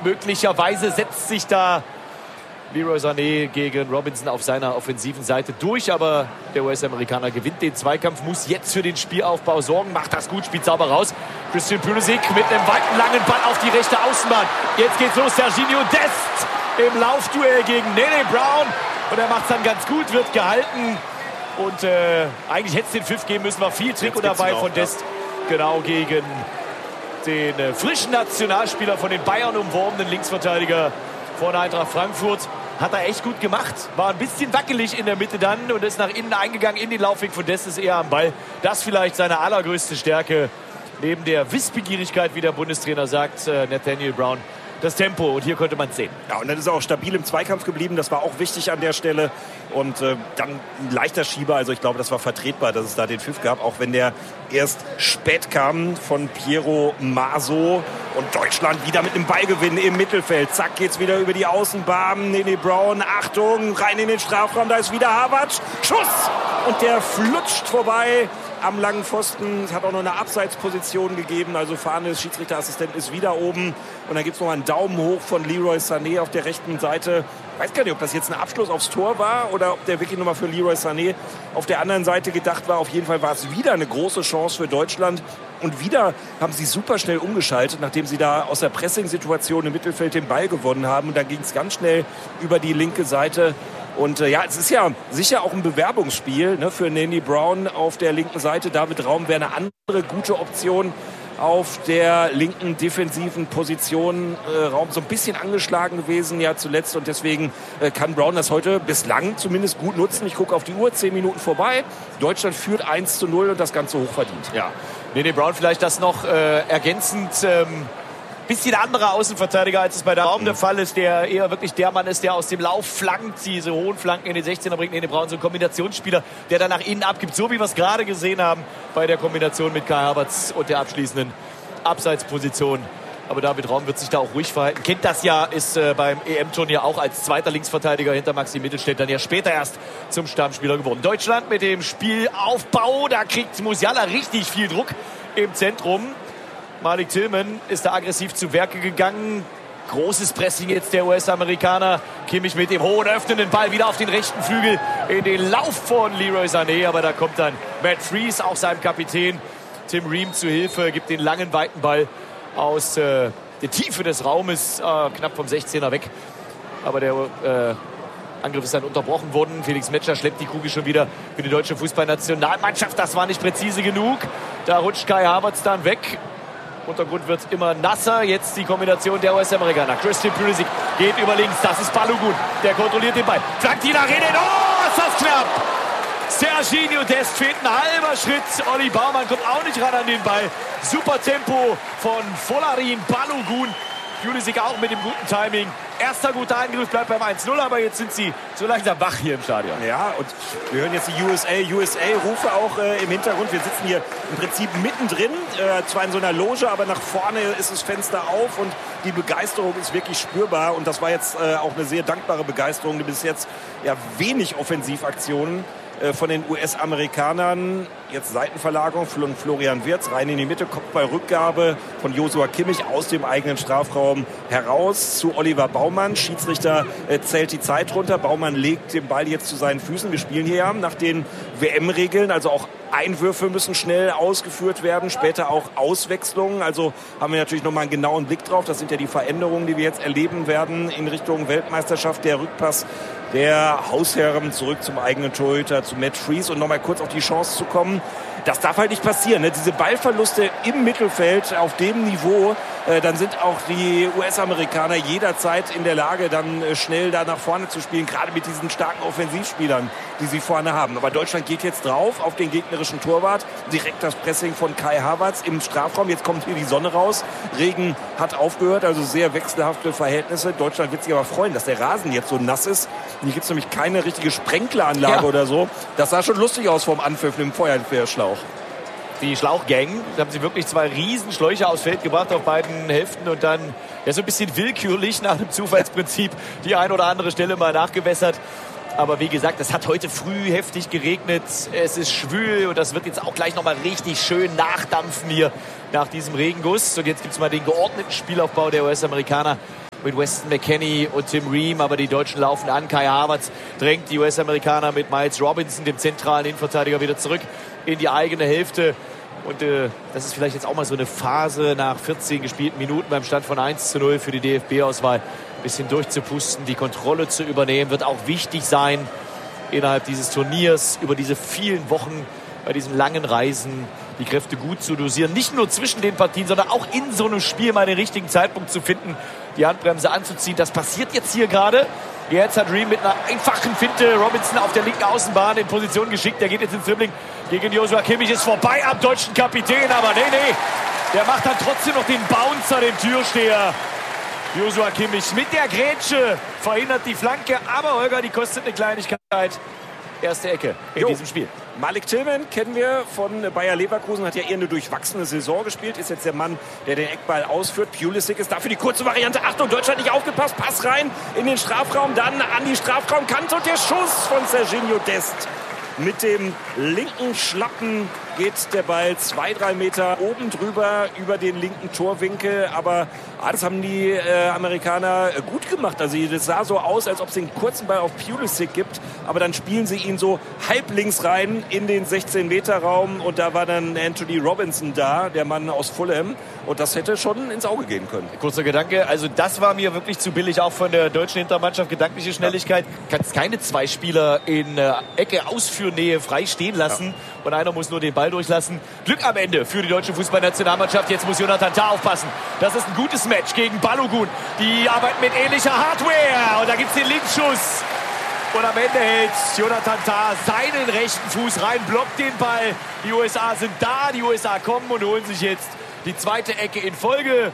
möglicherweise setzt sich da Leroy Sané gegen Robinson auf seiner offensiven Seite durch, aber der US-Amerikaner gewinnt den Zweikampf, muss jetzt für den Spielaufbau sorgen, macht das gut, spielt sauber raus. Christian Pulisic mit einem weiten, langen Ball auf die rechte Außenbahn. Jetzt geht's los, Serginho Dest im Laufduell gegen Nene Brown und er macht es dann ganz gut, wird gehalten und eigentlich hätte es den Pfiff geben müssen, war viel Trikot dabei von Dest, genau gegen den frischen Nationalspieler von den Bayern umworbenen Linksverteidiger von Eintracht Frankfurt. Hat er echt gut gemacht. War ein bisschen wackelig in der Mitte dann und ist nach innen eingegangen in den Laufweg von Dest, ist eher am Ball. Das vielleicht seine allergrößte Stärke. Neben der Wissbegierigkeit, wie der Bundestrainer sagt, Nathaniel Brown, das Tempo. Und hier konnte man es sehen. Ja, und dann ist er auch stabil im Zweikampf geblieben. Das war auch wichtig an der Stelle. Und dann ein leichter Schieber. Also ich glaube, das war vertretbar, dass es da den Pfiff gab. Auch wenn der erst spät kam von Piero Maso. Und Deutschland wieder mit einem Ballgewinn im Mittelfeld. Zack, geht's wieder über die Außenbahn. Nene Brown, Achtung, rein in den Strafraum. Da ist wieder Havertz. Schuss! Und der flutscht vorbei am langen Pfosten. Es hat auch noch eine Abseitsposition gegeben. Also Fahne des Schiedsrichterassistenten ist wieder oben. Und dann gibt es noch einen Daumen hoch von Leroy Sané auf der rechten Seite. Ich weiß gar nicht, ob das jetzt ein Abschluss aufs Tor war oder ob der wirklich nochmal für Leroy Sané auf der anderen Seite gedacht war. Auf jeden Fall war es wieder eine große Chance für Deutschland. Und wieder haben sie super schnell umgeschaltet, nachdem sie da aus der Pressing-Situation im Mittelfeld den Ball gewonnen haben. Und dann ging es ganz schnell über die linke Seite. Und ja, es ist ja sicher auch ein Bewerbungsspiel, ne, für Nene Brown auf der linken Seite. David Raum wäre eine andere gute Option auf der linken defensiven Position. Raum so ein bisschen angeschlagen gewesen, ja, zuletzt. Und deswegen kann Brown das heute bislang zumindest gut nutzen. Ich gucke auf die Uhr, 10 Minuten vorbei. Deutschland führt 1:0 und das Ganze hochverdient. Ja, Nene Brown vielleicht das noch ergänzend. Bisschen anderer Außenverteidiger, als es bei der Raum der Fall ist, der eher wirklich der Mann ist, der aus dem Lauf flankt, diese hohen Flanken in den 16er bringt. Nene Brown, so ein Kombinationsspieler, der dann nach innen abgibt, so wie wir es gerade gesehen haben bei der Kombination mit Kai Havertz und der abschließenden Abseitsposition. Aber David Raum wird sich da auch ruhig verhalten. Kennt das ja, ist beim EM-Turnier auch als zweiter Linksverteidiger hinter Maxi Mittelstädt dann ja später erst zum Stammspieler geworden. Deutschland mit dem Spielaufbau, da kriegt Musiala richtig viel Druck im Zentrum. Malik Tillman ist da aggressiv zu Werke gegangen. Großes Pressing jetzt der US-Amerikaner. Kimmich mit dem hohen öffnenden Ball wieder auf den rechten Flügel in den Lauf von Leroy Sané. Aber da kommt dann Matt Freese, auch seinem Kapitän, Tim Ream zu Hilfe, gibt den langen, weiten Ball aus der Tiefe des Raumes, knapp vom 16er weg. Aber der Angriff ist dann unterbrochen worden. Felix Metscher schleppt die Kugel schon wieder für die deutsche Fußballnationalmannschaft. Das war nicht präzise genug. Da rutscht Kai Havertz dann weg. Untergrund wird immer nasser. Jetzt die Kombination der US-Amerikaner. Christian Pulisic geht über links. Das ist Balogun. Der kontrolliert den Ball. Flankt ihn nach innen. Oh, ist das knapp. Serginho Dest fehlt ein halber Schritt. Olli Baumann kommt auch nicht ran an den Ball. Super Tempo von Folarin Balogun. Pulisic auch mit dem guten Timing. Erster guter Angriff, bleibt beim 1:0, aber jetzt sind sie so langsam wach hier im Stadion. Ja, und wir hören jetzt die USA-Rufe auch im Hintergrund. Wir sitzen hier im Prinzip mittendrin, zwar in so einer Loge, aber nach vorne ist das Fenster auf und die Begeisterung ist wirklich spürbar. Und das war jetzt auch eine sehr dankbare Begeisterung. Bis jetzt ja wenig Offensivaktionen von den US-Amerikanern. Jetzt Seitenverlagerung von Florian Wirtz rein in die Mitte, Kopfballrückgabe von Joshua Kimmich aus dem eigenen Strafraum heraus zu Oliver Baumann. Schiedsrichter zählt die Zeit runter. Baumann legt den Ball jetzt zu seinen Füßen. Wir spielen hier ja nach den WM-Regeln, also auch Einwürfe müssen schnell ausgeführt werden, später auch Auswechslungen. Also haben wir natürlich nochmal einen genauen Blick drauf. Das sind ja die Veränderungen, die wir jetzt erleben werden in Richtung Weltmeisterschaft. Der Rückpass der Hausherren zurück zum eigenen Torhüter, zu Matt Freese. Und nochmal kurz auf die Chance zu kommen. Das darf halt nicht passieren, ne? Diese Ballverluste im Mittelfeld auf dem Niveau, dann sind auch die US-Amerikaner jederzeit in der Lage, dann schnell da nach vorne zu spielen, gerade mit diesen starken Offensivspielern, die sie vorne haben. Aber Deutschland geht jetzt drauf auf den gegnerischen Torwart, direkt das Pressing von Kai Havertz im Strafraum. Jetzt kommt hier die Sonne raus, Regen hat aufgehört, also sehr wechselhafte Verhältnisse. Deutschland wird sich aber freuen, dass der Rasen jetzt so nass ist. Hier gibt es nämlich keine richtige Sprenkleranlage oder so. Das sah schon lustig aus vom Anpfiff im Feuerwehrschlauch. Die Schlauchgang, da haben sie wirklich 2 Riesenschläuche aufs Feld gebracht auf beiden Hälften und dann ja so ein bisschen willkürlich nach dem Zufallsprinzip die ein oder andere Stelle mal nachgewässert. Aber wie gesagt, es hat heute früh heftig geregnet, es ist schwül und das wird jetzt auch gleich nochmal richtig schön nachdampfen hier nach diesem Regenguss. Und jetzt gibt es mal den geordneten Spielaufbau der US-Amerikaner. mit Weston McKennie und Tim Ream, aber die Deutschen laufen an. Kai Havertz drängt die US-Amerikaner mit Miles Robinson, dem zentralen Innenverteidiger, wieder zurück in die eigene Hälfte. Und das ist vielleicht jetzt auch mal so eine Phase nach 14 gespielten Minuten beim Stand von 1:0 für die DFB-Auswahl. Ein bisschen durchzupusten, die Kontrolle zu übernehmen, wird auch wichtig sein innerhalb dieses Turniers, über diese vielen Wochen, bei diesen langen Reisen, die Kräfte gut zu dosieren. Nicht nur zwischen den Partien, sondern auch in so einem Spiel mal den richtigen Zeitpunkt zu finden, die Handbremse anzuziehen. Das passiert jetzt hier gerade. Jetzt hat Ream mit einer einfachen Finte Robinson auf der linken Außenbahn in Position geschickt. Der geht jetzt ins Dribbling gegen Joshua Kimmich. Ist vorbei am deutschen Kapitän, aber nee. Der macht dann trotzdem noch den Bouncer, den Türsteher. Joshua Kimmich mit der Grätsche verhindert die Flanke. Aber Holger, die kostet eine Kleinigkeit. Erste Ecke in diesem Spiel. Malik Tillman kennen wir von Bayer Leverkusen, hat ja eher eine durchwachsene Saison gespielt, ist jetzt der Mann, der den Eckball ausführt. Pulisic ist dafür die kurze Variante. Achtung, Deutschland nicht aufgepasst, Pass rein in den Strafraum, dann an die Strafraumkante und der Schuss von Serginho Dest. Mit dem linken Schlappen geht der Ball 2-3 Meter oben drüber über den linken Torwinkel. Aber das haben die Amerikaner gut gemacht. Also das sah so aus, als ob es den kurzen Ball auf Pulisic gibt. Aber dann spielen sie ihn so halblinks rein in den 16-Meter-Raum. Und da war dann Anthony Robinson da, der Mann aus Fulham. Und das hätte schon ins Auge gehen können. Kurzer Gedanke, also das war mir wirklich zu billig, auch von der deutschen Hintermannschaft. Gedankliche Schnelligkeit. Kannst keine zwei Spieler in Ecke Ausführnähe frei stehen lassen. Und einer muss nur den Ball durchlassen. Glück am Ende für die deutsche Fußballnationalmannschaft. Jetzt muss Jonathan Tah aufpassen. Das ist ein gutes Match gegen Balogun. Die arbeiten mit ähnlicher Hardware. Und da gibt es den Linkschuss. Und am Ende hält Jonathan Tah seinen rechten Fuß rein, blockt den Ball. Die USA sind da, die USA kommen und holen sich jetzt die zweite Ecke in Folge.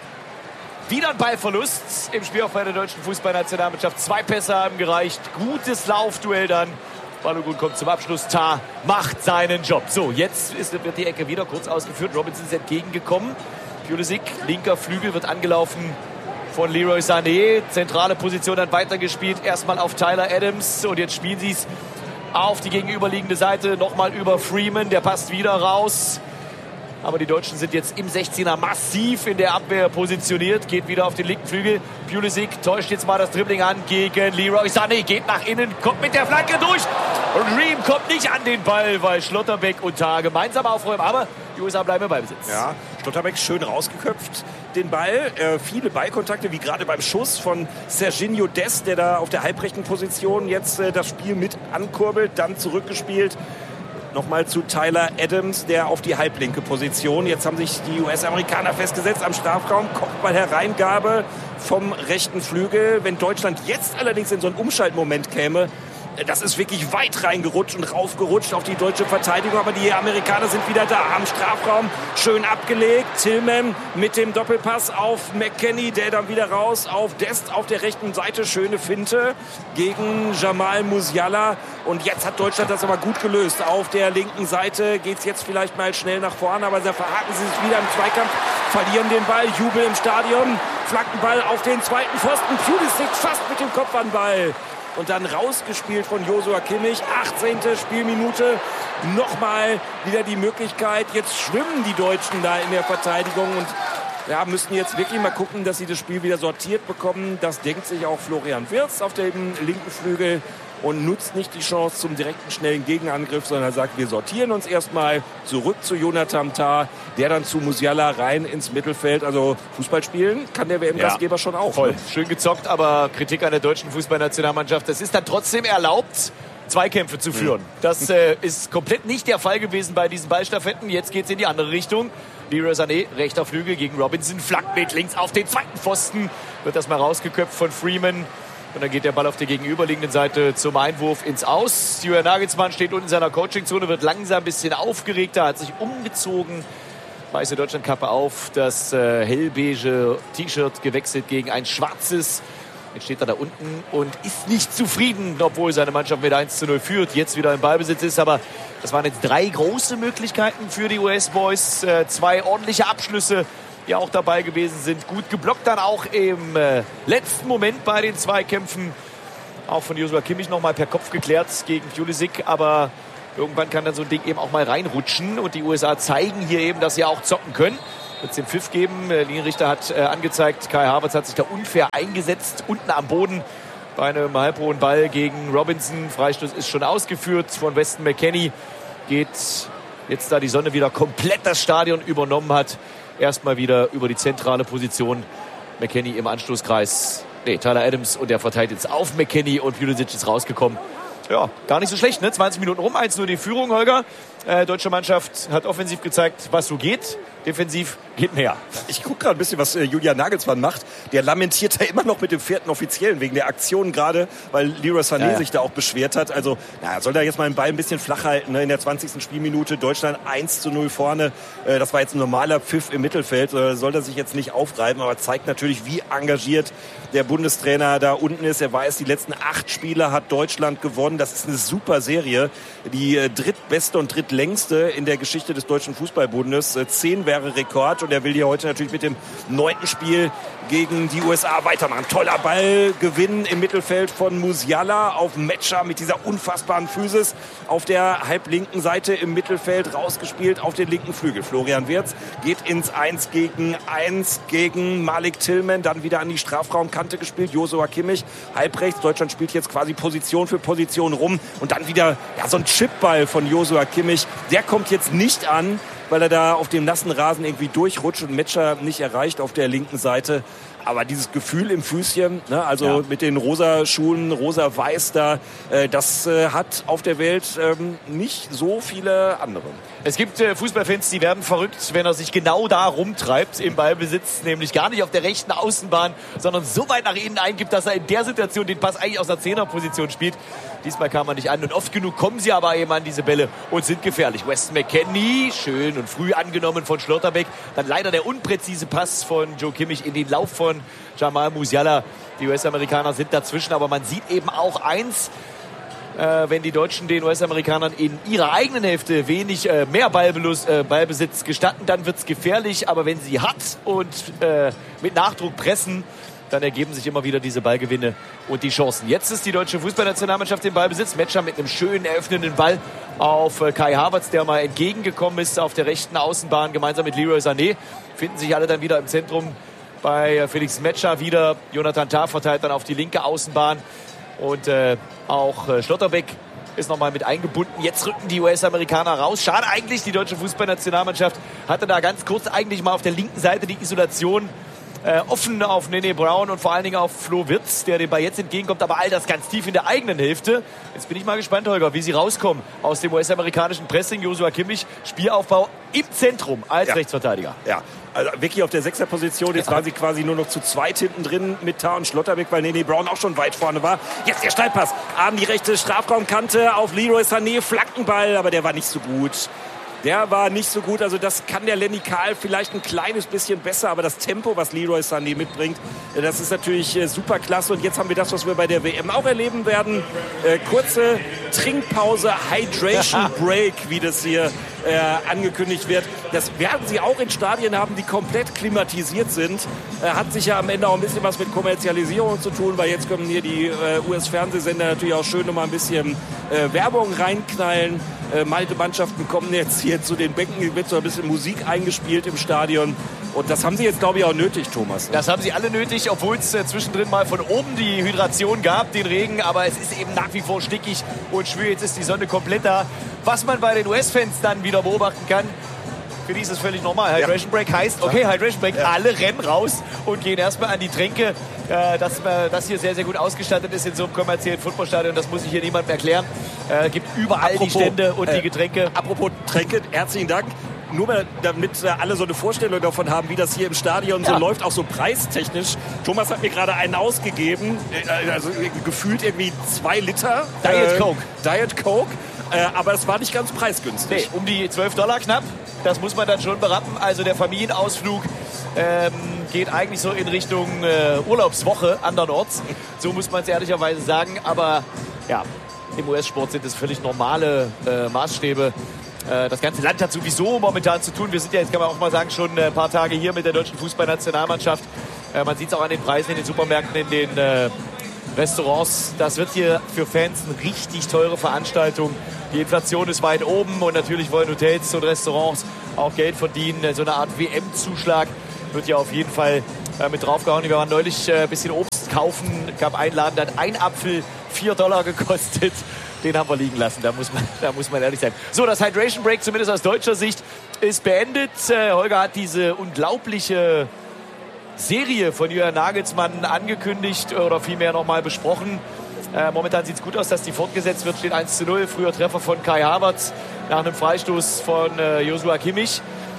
Wieder ein Ballverlust im Spiel auch bei der deutschen Fußballnationalmannschaft. 2 Pässe haben gereicht. Gutes Laufduell dann. Balogun kommt zum Abschluss. Tah macht seinen Job. So, jetzt wird die Ecke wieder kurz ausgeführt. Robinson ist entgegengekommen. Pulisic, linker Flügel, wird angelaufen von Leroy Sané. Zentrale Position dann weitergespielt. Erstmal auf Tyler Adams. Und jetzt spielen sie es auf die gegenüberliegende Seite. Nochmal über Freeman. Der passt wieder raus. Aber die Deutschen sind jetzt im 16er massiv in der Abwehr positioniert. Geht wieder auf den linken Flügel. Pulisic täuscht jetzt mal das Dribbling an gegen Leroy Sané. Geht nach innen, kommt mit der Flanke durch. Und Ream kommt nicht an den Ball, weil Schlotterbeck und Tah gemeinsam aufräumen. Aber die USA bleiben im Ballbesitz. Ja, Schlotterbeck schön rausgeköpft den Ball. Viele Ballkontakte, wie gerade beim Schuss von Serginho Dest, der da auf der halbrechten Position jetzt das Spiel mit ankurbelt. Dann zurückgespielt. Nochmal zu Tyler Adams, der auf die halblinke Position. Jetzt haben sich die US-Amerikaner festgesetzt am Strafraum. Kopfballhereingabe vom rechten Flügel. Wenn Deutschland jetzt allerdings in so einen Umschaltmoment käme, das ist wirklich weit reingerutscht und raufgerutscht auf die deutsche Verteidigung. Aber die Amerikaner sind wieder da am Strafraum. Schön abgelegt. Tillman mit dem Doppelpass auf McKennie, der dann wieder raus auf Dest auf der rechten Seite. Schöne Finte gegen Jamal Musiala. Und jetzt hat Deutschland das aber gut gelöst. Auf der linken Seite geht es jetzt vielleicht mal schnell nach vorne. Aber da verhaken sie sich wieder im Zweikampf, verlieren den Ball. Jubel im Stadion. Flankenball auf den zweiten Pfosten. Pulisic fast mit dem Kopf an Ball. Und dann rausgespielt von Joshua Kimmich. 18. Spielminute. Nochmal wieder die Möglichkeit. Jetzt schwimmen die Deutschen da in der Verteidigung. Und ja, müssten jetzt wirklich mal gucken, dass sie das Spiel wieder sortiert bekommen. Das denkt sich auch Florian Wirtz auf dem linken Flügel. Und nutzt nicht die Chance zum direkten, schnellen Gegenangriff, sondern sagt, wir sortieren uns erstmal zurück zu Jonathan Tah, der dann zu Musiala rein ins Mittelfeld. Also Fußball spielen kann der WM-Gastgeber schon auch. Voll. Ne? Schön gezockt, aber Kritik an der deutschen Fußballnationalmannschaft. Es ist dann trotzdem erlaubt, Zweikämpfe zu führen. Das ist komplett nicht der Fall gewesen bei diesen Ballstaffetten. Jetzt geht es in die andere Richtung. Leroy Sané, rechter Flügel gegen Robinson, flankt mit links auf den zweiten Pfosten. Wird das mal rausgeköpft von Freeman. Und dann geht der Ball auf der gegenüberliegenden Seite zum Einwurf ins Aus. Julian Nagelsmann steht unten in seiner Coachingzone, wird langsam ein bisschen aufgeregter, hat sich umgezogen. Weiße Deutschlandkappe auf, das hellbeige T-Shirt gewechselt gegen ein schwarzes. Jetzt steht er da unten und ist nicht zufrieden, obwohl seine Mannschaft mit 1:0 führt, jetzt wieder im Ballbesitz ist. Aber das waren jetzt 3 große Möglichkeiten für die US-Boys. 2 ordentliche Abschlüsse, die auch dabei gewesen sind. Gut geblockt dann auch im letzten Moment bei den Zweikämpfen. Auch von Joshua Kimmich nochmal per Kopf geklärt gegen Pulisic. Aber irgendwann kann dann so ein Ding eben auch mal reinrutschen. Und die USA zeigen hier eben, dass sie auch zocken können. wird es den Pfiff geben. Der Linienrichter hat angezeigt, Kai Havertz hat sich da unfair eingesetzt, unten am Boden bei einem halbhohen Ball gegen Robinson. Freistoß ist schon ausgeführt von Weston McKennie. Geht jetzt, da die Sonne wieder komplett das Stadion übernommen hat, erstmal wieder über die zentrale Position. McKennie im Anstoßkreis. Tyler Adams, und der verteilt jetzt auf McKennie und Pulisic ist rausgekommen. Ja, gar nicht so schlecht, ne? 20 Minuten rum, 1-0 die Führung, Holger. Deutsche Mannschaft hat offensiv gezeigt, was so geht. Defensiv geht mehr. Ich gucke gerade ein bisschen, was Julian Nagelsmann macht. Der lamentiert da immer noch mit dem 4. Offiziellen wegen der Aktion gerade, weil Leroy Sané sich da auch beschwert hat. Also, soll da jetzt mal den Ball ein bisschen flach halten. Ne? In der 20. Spielminute Deutschland 1-0 vorne. Das war jetzt ein normaler Pfiff im Mittelfeld. Soll er sich jetzt nicht aufreiben, aber zeigt natürlich, wie engagiert der Bundestrainer da unten ist. Er weiß, die letzten 8 Spiele hat Deutschland gewonnen. Das ist eine super Serie. Die drittbeste und drittlängste in der Geschichte des Deutschen Fußballbundes. 10 wäre Rekord, und er will hier heute natürlich mit dem 9. Spiel gegen die USA weitermachen. Toller Ballgewinn im Mittelfeld von Musiala auf Metscher mit dieser unfassbaren Physis auf der halblinken Seite im Mittelfeld, rausgespielt auf den linken Flügel. Florian Wirtz geht ins 1 gegen 1 gegen Malik Tillman, dann wieder an die Strafraumkante gespielt, Joshua Kimmich halbrechts. Deutschland spielt jetzt quasi Position für Position rum, und dann wieder so ein Chipball von Joshua Kimmich. Der kommt jetzt nicht an, weil er da auf dem nassen Rasen irgendwie durchrutscht und Metscher nicht erreicht auf der linken Seite. Aber dieses Gefühl im Füßchen, ne, also mit den rosa Schuhen, rosa-weiß da, das hat auf der Welt nicht so viele andere. Es gibt Fußballfans, die werden verrückt, wenn er sich genau da rumtreibt im Ballbesitz, nämlich gar nicht auf der rechten Außenbahn, sondern so weit nach innen eingibt, dass er in der Situation den Pass eigentlich aus der Zehnerposition spielt. Diesmal kam er nicht an, und oft genug kommen sie aber eben an diese Bälle und sind gefährlich. Weston McKennie, schön und früh angenommen von Schlotterbeck. Dann leider der unpräzise Pass von Joe Kimmich in den Lauf von Jamal Musiala. Die US-Amerikaner sind dazwischen, aber man sieht eben auch eins: wenn die Deutschen den US-Amerikanern in ihrer eigenen Hälfte wenig mehr Ballbesitz gestatten, dann wird's gefährlich. Aber wenn sie hart und mit Nachdruck pressen, dann ergeben sich immer wieder diese Ballgewinne und die Chancen. Jetzt ist die deutsche Fußballnationalmannschaft im Ballbesitz. Metscher mit einem schönen eröffnenden Ball auf Kai Havertz, der mal entgegengekommen ist auf der rechten Außenbahn gemeinsam mit Leroy Sané. Finden sich alle dann wieder im Zentrum bei Felix Metscher wieder. Jonathan Tah verteilt dann auf die linke Außenbahn, und auch Schlotterbeck ist nochmal mit eingebunden. Jetzt rücken die US-Amerikaner raus. Schade eigentlich, die deutsche Fußballnationalmannschaft hatte da ganz kurz eigentlich mal auf der linken Seite die Isolation offen auf Nene Brown und vor allen Dingen auf Flo Wirtz, der dem Ball jetzt entgegenkommt, aber all das ganz tief in der eigenen Hälfte. Jetzt bin ich mal gespannt, Holger, wie sie rauskommen aus dem US-amerikanischen Pressing. Joshua Kimmich, Spielaufbau im Zentrum als Rechtsverteidiger. Ja, also wirklich auf der 6er Position. Jetzt waren sie quasi nur noch zu zweit hinten drin mit Tah und Schlotterbeck, weil Nene Brown auch schon weit vorne war. Jetzt der Steilpass an die rechte Strafraumkante auf Leroy Sané, Flankenball, aber der war nicht so gut. Der war nicht so gut, also das kann der Lenny Kahl vielleicht ein kleines bisschen besser, aber das Tempo, was Leroy Sané mitbringt, das ist natürlich super klasse. Und jetzt haben wir das, was wir bei der WM auch erleben werden. Kurze Trinkpause, Hydration Break, wie das hier angekündigt wird. Das werden sie auch in Stadien haben, die komplett klimatisiert sind. Hat sich ja am Ende auch ein bisschen was mit Kommerzialisierung zu tun, weil jetzt können hier die US-Fernsehsender natürlich auch schön nochmal ein bisschen Werbung reinknallen. Manche Mannschaften kommen jetzt hier zu den Bänken, wird so ein bisschen Musik eingespielt im Stadion. Und das haben sie jetzt, glaube ich, auch nötig, Thomas. Das haben sie alle nötig, obwohl es zwischendrin mal von oben die Hydration gab, den Regen. Aber es ist eben nach wie vor stickig und schwül. Jetzt ist die Sonne komplett da. Was man bei den US-Fans dann wieder beobachten kann, für die ist es völlig normal. Hydration Break heißt, okay, Hydration Break, alle rennen raus und gehen erstmal an die Tränke. Dass das hier sehr, sehr gut ausgestattet ist in so einem kommerziellen Footballstadion, das muss ich hier niemandem erklären. Gibt überall die Stände und die Getränke. Apropos Tränke, herzlichen Dank. Nur mal, damit alle so eine Vorstellung davon haben, wie das hier im Stadion so läuft, auch so preistechnisch. Thomas hat mir gerade einen ausgegeben, also gefühlt irgendwie 2 Liter. Diet Coke. Aber es war nicht ganz preisgünstig. Nee, um die $12 knapp. Das muss man dann schon berappen. Also der Familienausflug geht eigentlich so in Richtung Urlaubswoche andernorts. So muss man es ehrlicherweise sagen. Aber ja, im US-Sport sind es völlig normale Maßstäbe. Das ganze Land hat sowieso momentan zu tun. Wir sind ja jetzt, kann man auch mal sagen, schon ein paar Tage hier mit der deutschen Fußballnationalmannschaft. Man sieht es auch an den Preisen in den Supermärkten, in den Restaurants. Das wird hier für Fans eine richtig teure Veranstaltung. Die Inflation ist weit oben und natürlich wollen Hotels und Restaurants auch Geld verdienen. So eine Art WM-Zuschlag wird ja auf jeden Fall mit draufgehauen. Wir waren neulich ein bisschen Obst kaufen, gab einen Laden, der hat ein Apfel $4 gekostet. Den haben wir liegen lassen, da muss man ehrlich sein. So, das Hydration Break, zumindest aus deutscher Sicht, ist beendet. Holger hat diese unglaubliche Serie von Julian Nagelsmann angekündigt oder vielmehr nochmal besprochen. Momentan sieht es gut aus, dass die fortgesetzt wird. Steht 1:0. Früher Treffer von Kai Havertz nach einem Freistoß von Joshua Kimmich.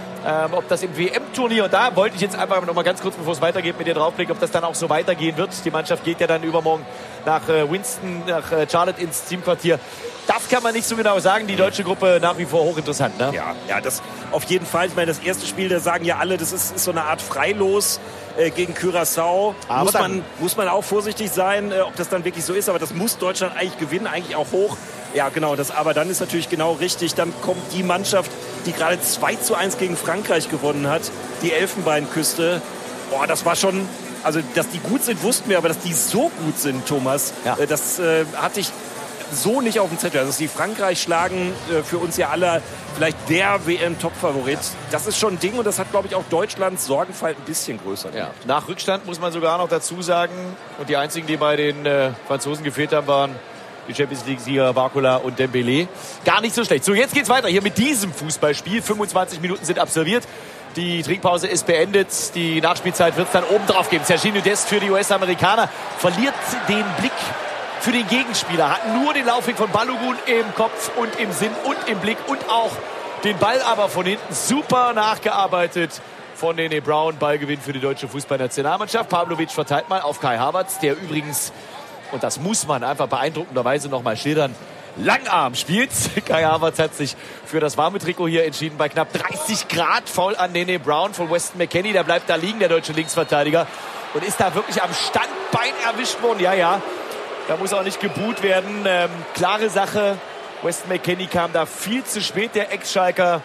Ob das im WM-Turnier, und da wollte ich jetzt einfach noch mal ganz kurz, bevor es weitergeht, mit dir draufblicken, ob das dann auch so weitergehen wird. Die Mannschaft geht ja dann übermorgen nach Winston, nach Charlotte ins Teamquartier. Das kann man nicht so genau sagen. Die deutsche Gruppe nach wie vor hochinteressant. Ne? Ja, das auf jeden Fall. Ich meine, das erste Spiel, da sagen ja alle, das ist so eine Art Freilos gegen Curaçao. Muss man auch vorsichtig sein, ob das dann wirklich so ist. Aber das muss Deutschland eigentlich gewinnen, eigentlich auch hoch. Ja, genau. Aber dann ist natürlich genau richtig. Dann kommt die Mannschaft, die gerade 2:1 gegen Frankreich gewonnen hat, die Elfenbeinküste. Boah, das war schon... Also, dass die gut sind, wussten wir, aber dass die so gut sind, Thomas, das hatte ich so nicht auf dem Zettel. Also, dass die Frankreich schlagen, für uns ja alle vielleicht der WM-Top-Favorit. Das ist schon ein Ding und das hat, glaube ich, auch Deutschlands Sorgenfalt ein bisschen größer gemacht. Ja. Nach Rückstand muss man sogar noch dazu sagen, und die einzigen, die bei den Franzosen gefehlt haben, waren die Champions League-Sieger Barcola und Dembélé. Gar nicht so schlecht. So, jetzt geht's weiter hier mit diesem Fußballspiel. 25 Minuten sind absolviert. Die Trinkpause ist beendet. Die Nachspielzeit wird es dann oben drauf geben. Sergiño Dest für die US-Amerikaner verliert den Blick für den Gegenspieler. Hat nur den Laufweg von Balogun im Kopf und im Sinn und im Blick und auch den Ball aber von hinten super nachgearbeitet von Nene Brown. Ballgewinn für die deutsche Fußballnationalmannschaft. Pavlovic verteilt mal auf Kai Havertz, der übrigens, und das muss man einfach beeindruckenderweise nochmal schildern, Langarm spielt. Kai Havertz hat sich für das warme Trikot hier entschieden bei knapp 30 Grad. Foul an Nene Brown von Weston McKennie. Der bleibt da liegen, der deutsche Linksverteidiger. Und ist da wirklich am Standbein erwischt worden. Ja. Da muss auch nicht geboot werden. Klare Sache. Weston McKennie kam da viel zu spät. Der Ex-Schalker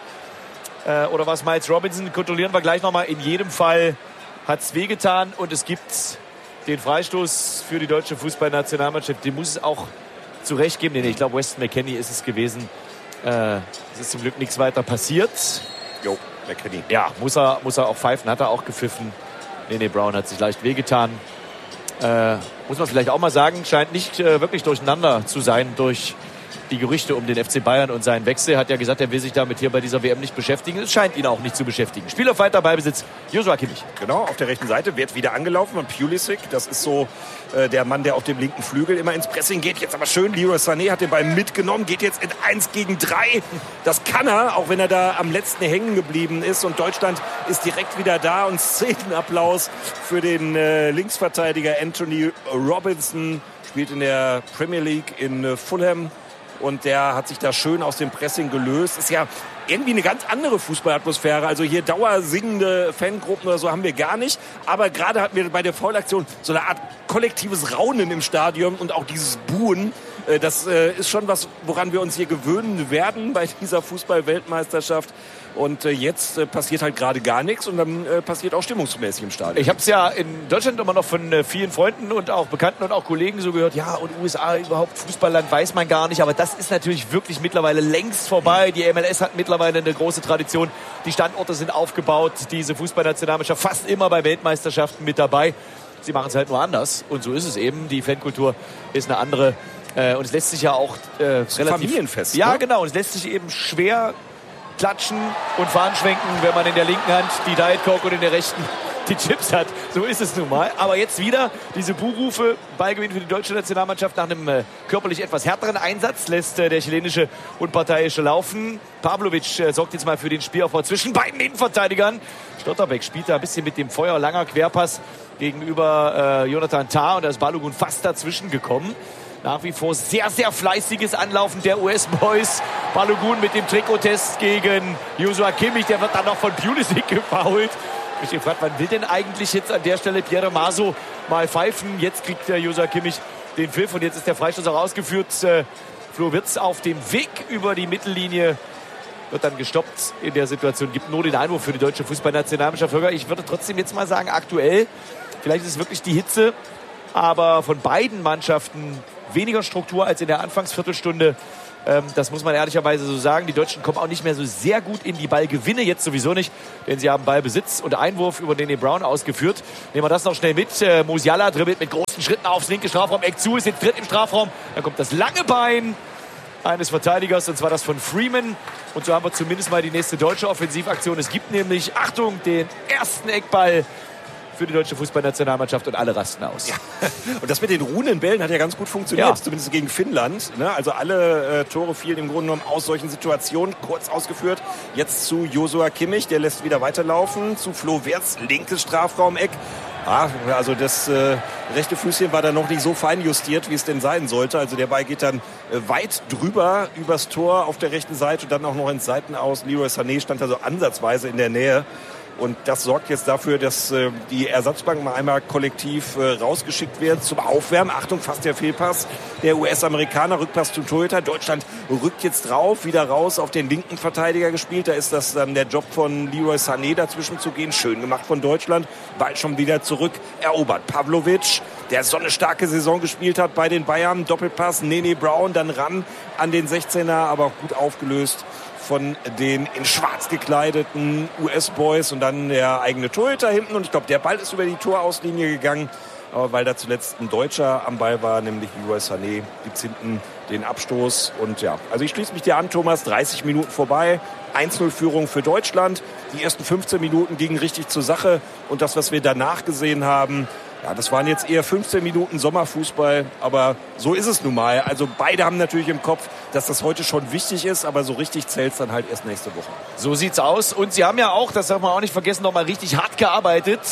oder was Miles Robinson, kontrollieren wir gleich nochmal. In jedem Fall hat es wehgetan. Und es gibt den Freistoß für die deutsche Fußballnationalmannschaft. Den muss es auch zurecht geben. Nee, ich glaube, Weston McKennie ist es gewesen. Es ist zum Glück nichts weiter passiert. Jo, McKennie. Ja, muss er auch pfeifen, hat er auch gepfiffen. Nene Brown hat sich leicht wehgetan. Muss man vielleicht auch mal sagen, scheint nicht wirklich durcheinander zu sein durch die Gerüchte um den FC Bayern und seinen Wechsel. Hat ja gesagt, er will sich damit hier bei dieser WM nicht beschäftigen. Es scheint ihn auch nicht zu beschäftigen. Spiel auf weiter Ballbesitz, Joshua Kimmich. Genau, auf der rechten Seite wird wieder angelaufen von Pulisic. Das ist so der Mann, der auf dem linken Flügel immer ins Pressing geht. Jetzt aber schön, Leroy Sané hat den Ball mitgenommen, geht jetzt in 1 gegen 3. Das kann er, auch wenn er da am letzten hängen geblieben ist. Und Deutschland ist direkt wieder da. Und Szenenapplaus für den Linksverteidiger Anthony Robinson. Spielt in der Premier League in Fulham. Und der hat sich da schön aus dem Pressing gelöst. Ist ja irgendwie eine ganz andere Fußballatmosphäre. Also hier dauersingende Fangruppen oder so haben wir gar nicht. Aber gerade hatten wir bei der Foulaktion so eine Art kollektives Raunen im Stadion und auch dieses Buhen. Das ist schon was, woran wir uns hier gewöhnen werden bei dieser Fußball-Weltmeisterschaft. Und jetzt passiert halt gerade gar nichts und dann passiert auch stimmungsmäßig im Stadion. Ich habe es ja in Deutschland immer noch von vielen Freunden und auch Bekannten und auch Kollegen so gehört, ja, und USA überhaupt Fußballland weiß man gar nicht, aber das ist natürlich wirklich mittlerweile längst vorbei. Die MLS hat mittlerweile eine große Tradition. Die Standorte sind aufgebaut, diese Fußballnationalmannschaft fast immer bei Weltmeisterschaften mit dabei. Sie machen es halt nur anders und so ist es eben. Die Fankultur ist eine andere und es lässt sich ja auch relativ... Familienfest. Ja, ne? genau. Und es lässt sich eben schwer klatschen und Fahnen schwenken, wenn man in der linken Hand die Diet Coke und in der rechten die Chips hat. So ist es nun mal. Aber jetzt wieder diese Buhrufe. Ballgewinn für die deutsche Nationalmannschaft nach einem körperlich etwas härteren Einsatz lässt der chilenische Unparteiische laufen. Pavlovic sorgt jetzt mal für den Spielaufbau zwischen beiden Innenverteidigern. Stotterbeck spielt da ein bisschen mit dem Feuer. Langer Querpass gegenüber Jonathan Tah und da ist Balogun fast dazwischen gekommen. Nach wie vor sehr, sehr fleißiges Anlaufen der US-Boys. Balogun mit dem Trikottest gegen Joshua Kimmich. Der wird dann noch von Pulisic gefoult. Ich gefragt, wann will denn eigentlich jetzt an der Stelle Pierre Maso mal pfeifen? Jetzt kriegt der Joshua Kimmich den Pfiff und jetzt ist der Freistoß auch ausgeführt. Flo Wirtz auf dem Weg über die Mittellinie. Wird dann gestoppt in der Situation. Gibt nur den Einwurf für die deutsche Fußballnationalmannschaft. Ich würde trotzdem jetzt mal sagen, aktuell, vielleicht ist es wirklich die Hitze, aber von beiden Mannschaften weniger Struktur als in der Anfangsviertelstunde. Das muss man ehrlicherweise so sagen. Die Deutschen kommen auch nicht mehr so sehr gut in die Ballgewinne, jetzt sowieso nicht, denn sie haben Ballbesitz und Einwurf über Nene Brown ausgeführt. Nehmen wir das noch schnell mit. Musiala dribbelt mit großen Schritten aufs linke Strafraum, Eck zu, ist jetzt dritt im Strafraum. Dann kommt das lange Bein eines Verteidigers, und zwar das von Freeman. Und so haben wir zumindest mal die nächste deutsche Offensivaktion. Es gibt nämlich, Achtung, den ersten Eckball für die deutsche Fußballnationalmannschaft und alle rasten aus. Ja. Und das mit den Runenbällen hat ja ganz gut funktioniert, ja. Zumindest gegen Finnland. Ne? Also alle Tore fielen im Grunde genommen aus solchen Situationen, kurz ausgeführt. Jetzt zu Joshua Kimmich, der lässt wieder weiterlaufen, zu Flo Wirtz, linkes Strafraumeck. Also das rechte Füßchen war dann noch nicht so fein justiert, wie es denn sein sollte. Also der Ball geht dann weit drüber übers Tor auf der rechten Seite und dann auch noch ins Seitenaus. Leroy Sané stand also ansatzweise in der Nähe. Und das sorgt jetzt dafür, dass die Ersatzbank mal einmal kollektiv rausgeschickt wird zum Aufwärmen. Achtung, fast der Fehlpass. Der US-Amerikaner, Rückpass zum Torhüter. Deutschland rückt jetzt drauf, wieder raus auf den linken Verteidiger gespielt. Da ist das dann der Job von Leroy Sané, dazwischen zu gehen. Schön gemacht von Deutschland. Ball schon wieder zurück erobert. Pavlovic, der so eine starke Saison gespielt hat bei den Bayern. Doppelpass, Nene Brown, dann ran an den 16er, aber auch gut aufgelöst von den in schwarz gekleideten US-Boys und dann der eigene Torhüter hinten. Und ich glaube, der Ball ist über die Torauslinie gegangen. Aber weil da zuletzt ein Deutscher am Ball war, nämlich Leroy Sané, gibt es hinten den Abstoß. Und ja, also ich schließe mich dir an, Thomas, 30 Minuten vorbei. 1-0-Führung für Deutschland. Die ersten 15 Minuten gingen richtig zur Sache. Und das, was wir danach gesehen haben, ja, das waren jetzt eher 15 Minuten Sommerfußball, aber so ist es nun mal. Also beide haben natürlich im Kopf, dass das heute schon wichtig ist, aber so richtig zählt es dann halt erst nächste Woche. So sieht's aus. Und sie haben ja auch, das darf man auch nicht vergessen, noch mal richtig hart gearbeitet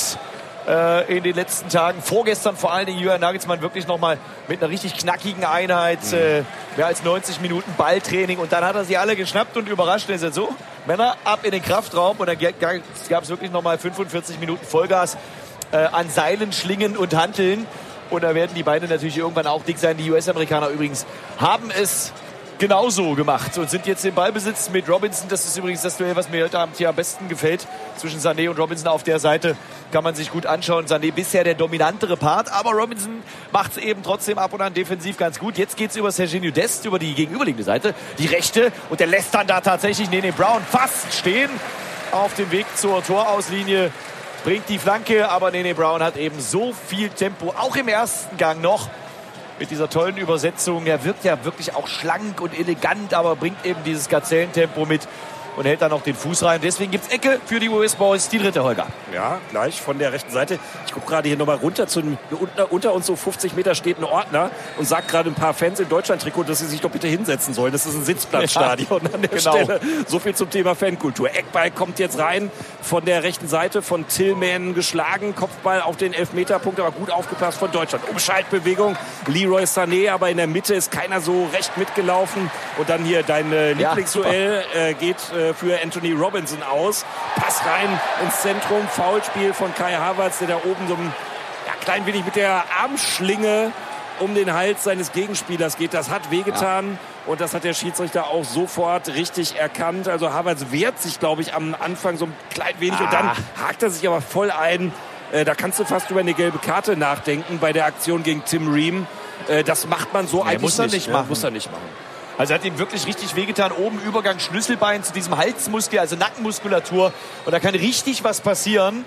in den letzten Tagen. Vorgestern vor allen Dingen Julian Nagelsmann wirklich noch mal mit einer richtig knackigen Einheit, mehr als 90 Minuten Balltraining. Und dann hat er sie alle geschnappt und überrascht. Und er sagt so, Männer, ab in den Kraftraum. Und dann gab es wirklich noch mal 45 Minuten Vollgas an Seilen, Schlingen und Hanteln. Und da werden die Beine natürlich irgendwann auch dick sein. Die US-Amerikaner übrigens haben es genauso gemacht und sind jetzt im Ballbesitz mit Robinson. Das ist übrigens das Duell, was mir heute Abend hier am besten gefällt. Zwischen Sané und Robinson auf der Seite kann man sich gut anschauen. Sané bisher der dominantere Part, aber Robinson macht es eben trotzdem ab und an defensiv ganz gut. Jetzt geht es über Sergiño Dest, über die gegenüberliegende Seite, die rechte. Und der lässt dann da tatsächlich Nene Brown fast stehen auf dem Weg zur Torauslinie. Bringt die Flanke, aber Nene Brown hat eben so viel Tempo, auch im ersten Gang noch, mit dieser tollen Übersetzung. Er wirkt ja wirklich auch schlank und elegant, aber bringt eben dieses Gazellentempo mit und hält dann noch den Fuß rein. Deswegen gibt es Ecke für die US-Boys, die dritte, Holger. Ja, gleich von der rechten Seite. Ich gucke gerade hier nochmal runter. Unter uns so 50 Meter steht ein Ordner und sagt gerade ein paar Fans im Deutschland-Trikot, dass sie sich doch bitte hinsetzen sollen. Das ist ein Sitzplatzstadion an der Stelle. So viel zum Thema Fankultur. Eckball kommt jetzt rein von der rechten Seite, von Tillman geschlagen. Kopfball auf den Elfmeterpunkt, aber gut aufgepasst von Deutschland. Umschaltbewegung, Leroy Sané, aber in der Mitte ist keiner so recht mitgelaufen. Und dann hier dein Lieblingsduell geht für Anthony Robinson aus. Pass rein ins Zentrum, Foulspiel von Kai Havertz, der da oben so ein klein wenig mit der Armschlinge um den Hals seines Gegenspielers geht. Das hat wehgetan und das hat der Schiedsrichter auch sofort richtig erkannt. Also Havertz wehrt sich, glaube ich, am Anfang so ein klein wenig und dann hakt er sich aber voll ein. Da kannst du fast über eine gelbe Karte nachdenken bei der Aktion gegen Tim Ream. Das macht man so eigentlich muss er nicht machen. Muss er nicht machen. Also hat ihm wirklich richtig wehgetan. Oben Übergang Schlüsselbein zu diesem Halsmuskel, also Nackenmuskulatur. Und da kann richtig was passieren.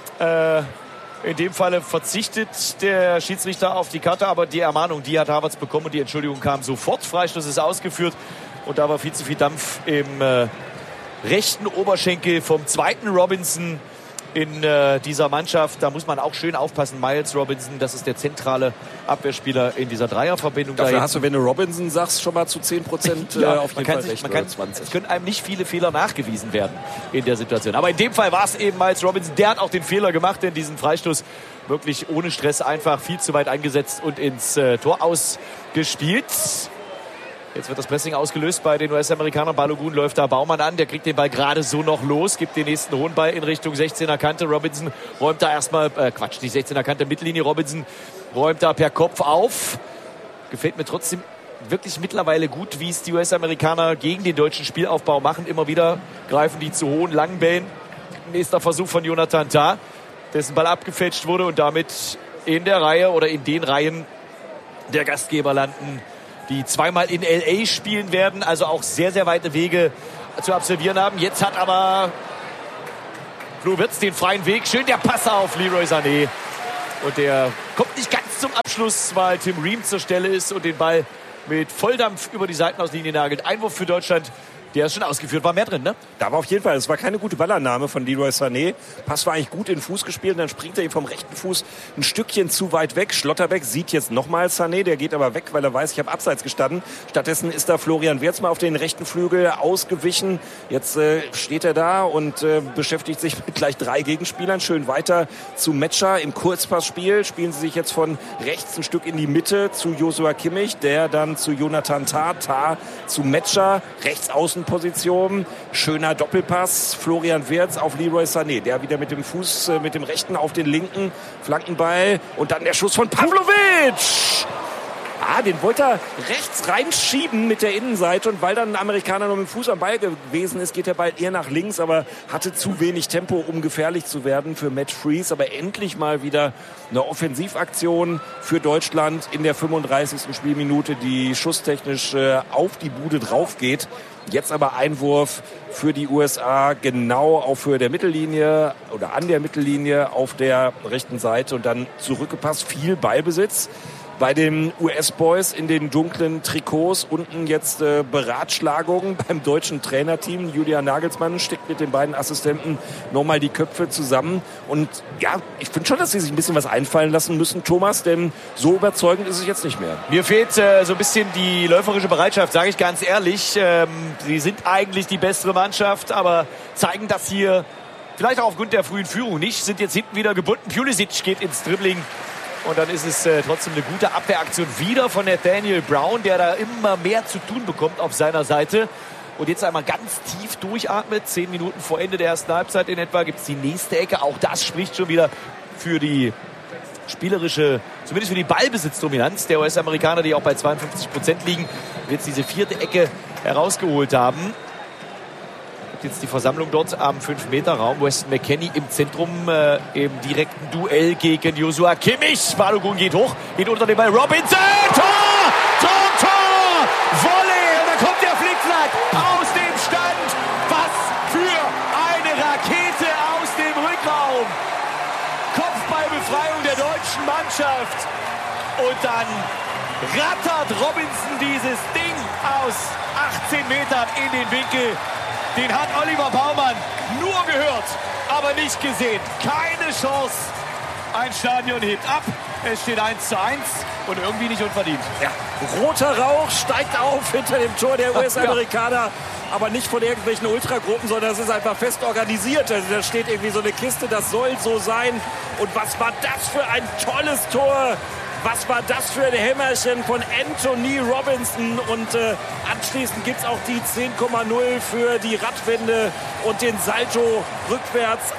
In dem Falle verzichtet der Schiedsrichter auf die Karte, aber die Ermahnung, die hat Havertz bekommen und die Entschuldigung kam sofort. Freistoß ist ausgeführt und da war viel zu viel Dampf im rechten Oberschenkel vom zweiten Robinson in dieser Mannschaft. Da muss man auch schön aufpassen. Miles Robinson, das ist der zentrale Abwehrspieler in dieser Dreierverbindung. Dafür hast du, wenn du Robinson sagst, schon mal zu 10% auf jeden Fall recht. Es können einem nicht viele Fehler nachgewiesen werden in der Situation. Aber in dem Fall war es eben Miles Robinson. Der hat auch den Fehler gemacht, denn diesen Freistoß wirklich ohne Stress einfach viel zu weit eingesetzt und ins Tor ausgespielt. Jetzt wird das Pressing ausgelöst bei den US-Amerikanern. Balogun läuft da Baumann an. Der kriegt den Ball gerade so noch los. Gibt den nächsten hohen Ball in Richtung 16er Kante. Robinson räumt da erstmal, die 16er Kante, Mittellinie. Robinson räumt da per Kopf auf. Gefällt mir trotzdem wirklich mittlerweile gut, wie es die US-Amerikaner gegen den deutschen Spielaufbau machen. Immer wieder greifen die zu hohen, langen Bällen. Nächster Versuch von Jonathan Tah, dessen Ball abgefälscht wurde und damit in der Reihe oder in den Reihen der Gastgeber landen die zweimal in L.A. spielen werden, also auch sehr, sehr weite Wege zu absolvieren haben. Jetzt hat aber Flo Wirtz den freien Weg. Schön der Pass auf Leroy Sané. Und der kommt nicht ganz zum Abschluss, weil Tim Ream zur Stelle ist und den Ball mit Volldampf über die Seitenauslinie nagelt. Einwurf für Deutschland. Der ist schon ausgeführt, war mehr drin, ne? Da war auf jeden Fall, es war keine gute Ballannahme von Leroy Sané. Pass war eigentlich gut in den Fuß gespielt und dann springt er ihm vom rechten Fuß ein Stückchen zu weit weg. Schlotterbeck sieht jetzt nochmal Sané, der geht aber weg, weil er weiß, ich habe abseits gestanden. Stattdessen ist da Florian Wirtz mal auf den rechten Flügel ausgewichen. Jetzt steht er da und beschäftigt sich mit gleich 3 Gegenspielern. Schön weiter zu Metscher im Kurzpassspiel. Spielen sie sich jetzt von rechts ein Stück in die Mitte zu Joshua Kimmich, der dann zu Jonathan Tah, Tah zu Metscher, rechts außen Position, schöner Doppelpass, Florian Wirtz auf Leroy Sané, der wieder mit dem Fuß, mit dem rechten auf den linken Flankenball und dann der Schuss von Pavlovic. Den wollte er rechts reinschieben mit der Innenseite und weil dann ein Amerikaner noch mit dem Fuß am Ball gewesen ist, geht der Ball eher nach links, aber hatte zu wenig Tempo, um gefährlich zu werden für Matt Freese. Aber endlich mal wieder eine Offensivaktion für Deutschland in der 35. Spielminute, die schusstechnisch auf die Bude drauf geht. Jetzt aber Einwurf für die USA genau auf Höhe der Mittellinie oder an der Mittellinie auf der rechten Seite und dann zurückgepasst, viel Ballbesitz. Bei den US-Boys in den dunklen Trikots unten jetzt Beratschlagungen beim deutschen Trainerteam. Julian Nagelsmann steckt mit den beiden Assistenten nochmal die Köpfe zusammen. Und ja, ich finde schon, dass sie sich ein bisschen was einfallen lassen müssen, Thomas, denn so überzeugend ist es jetzt nicht mehr. Mir fehlt so ein bisschen die läuferische Bereitschaft, sage ich ganz ehrlich. Sie sind eigentlich die bessere Mannschaft, aber zeigen das hier vielleicht auch aufgrund der frühen Führung nicht. Sind jetzt hinten wieder gebunden. Pulisic geht ins Dribbling. Und dann ist es trotzdem eine gute Abwehraktion wieder von Nathaniel Brown, der da immer mehr zu tun bekommt auf seiner Seite. Und jetzt einmal ganz tief durchatmet. 10 Minuten vor Ende der ersten Halbzeit in etwa gibt es die nächste Ecke. Auch das spricht schon wieder für die spielerische, zumindest für die Ballbesitzdominanz der US-Amerikaner, die auch bei 52% liegen. Und jetzt diese 4. Ecke herausgeholt haben. Jetzt die Versammlung dort am 5-Meter-Raum. Weston McKennie im Zentrum im direkten Duell gegen Joshua Kimmich. Balogun geht hoch, geht unter den Ball. Robinson! Tor! Tor! Tor! Volley! Und da kommt der Flickflack aus dem Stand. Was für eine Rakete aus dem Rückraum. Kopfballbefreiung der deutschen Mannschaft. Und dann rattert Robinson dieses Ding aus 18 Metern in den Winkel. Den hat Oliver Baumann nur gehört, aber nicht gesehen. Keine Chance. Ein Stadion hebt ab. Es steht 1:1 und irgendwie nicht unverdient. Ja. Roter Rauch steigt auf hinter dem Tor der US-Amerikaner. Aber nicht von irgendwelchen Ultragruppen, sondern es ist einfach fest organisiert. Also da steht irgendwie so eine Kiste, das soll so sein. Und was war das für ein tolles Tor? Was war das für ein Hämmerchen von Anthony Robinson? Und anschließend gibt es auch die 10,0 für die Radwende und den Salto rückwärts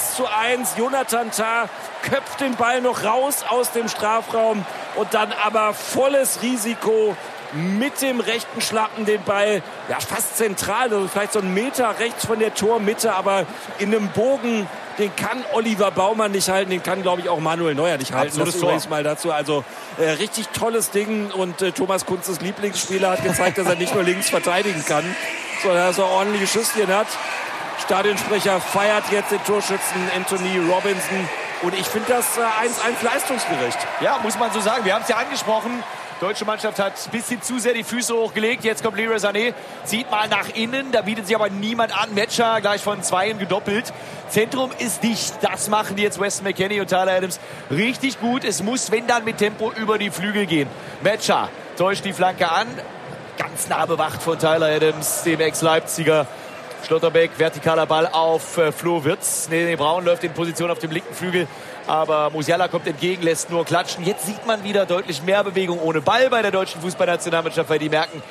1:1. Jonathan Tah köpft den Ball noch raus aus dem Strafraum und dann aber volles Risiko mit dem rechten Schlappen den Ball ja fast zentral, also vielleicht so 1 Meter rechts von der Tormitte, aber in einem Bogen. Den kann Oliver Baumann nicht halten, den kann, glaube ich, auch Manuel Neuer nicht halten. Absolutes das übrigens mal dazu. Also richtig tolles Ding und Thomas Kunzes Lieblingsspieler hat gezeigt, dass er nicht nur links verteidigen kann, sondern dass er ordentliche Schüsschen hat. Stadionsprecher feiert jetzt den Torschützen Anthony Robinson und ich finde das 1:1 leistungsgerecht. Ja, muss man so sagen. Wir haben es ja angesprochen. Die deutsche Mannschaft hat ein bisschen zu sehr die Füße hochgelegt. Jetzt kommt Leroy Sané, zieht mal nach innen. Da bietet sich aber niemand an. Metscher gleich von 2 gedoppelt. Zentrum ist dicht. Das machen die jetzt Weston McKennie und Tyler Adams richtig gut. Es muss, wenn dann, mit Tempo über die Flügel gehen. Metscher täuscht die Flanke an. Ganz nah bewacht von Tyler Adams, dem Ex-Leipziger. Schlotterbeck, vertikaler Ball auf Flo Wirtz. Nee, Braun läuft in Position auf dem linken Flügel. Aber Musiala kommt entgegen, lässt nur klatschen. Jetzt sieht man wieder deutlich mehr Bewegung ohne Ball bei der deutschen Fußballnationalmannschaft, weil die merken,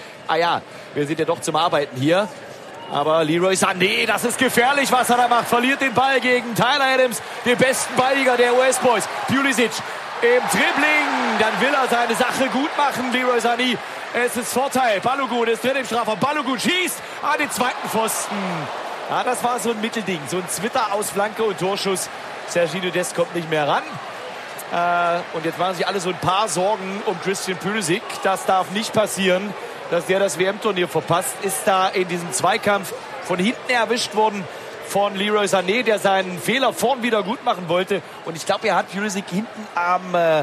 wir sind ja doch zum Arbeiten hier. Aber Leroy Sané, das ist gefährlich, was er da macht. Verliert den Ball gegen Tyler Adams, den besten Balljäger der US-Boys. Pulisic im Dribbling, dann will er seine Sache gut machen, Leroy Sané. Es ist Vorteil, Balogun ist drin im Strafraum. Balogun schießt an den zweiten Pfosten. Ja, das war so ein Mittelding, so ein Zwitter aus Flanke und Torschuss. Sergiño Dest kommt nicht mehr ran. Und jetzt machen sich alle so ein paar Sorgen um Christian Pulisic. Das darf nicht passieren, dass der das WM-Turnier verpasst. Ist da in diesem Zweikampf von hinten erwischt worden von Leroy Sané, der seinen Fehler vorn wieder gut machen wollte. Und ich glaube, er hat Pulisic hinten am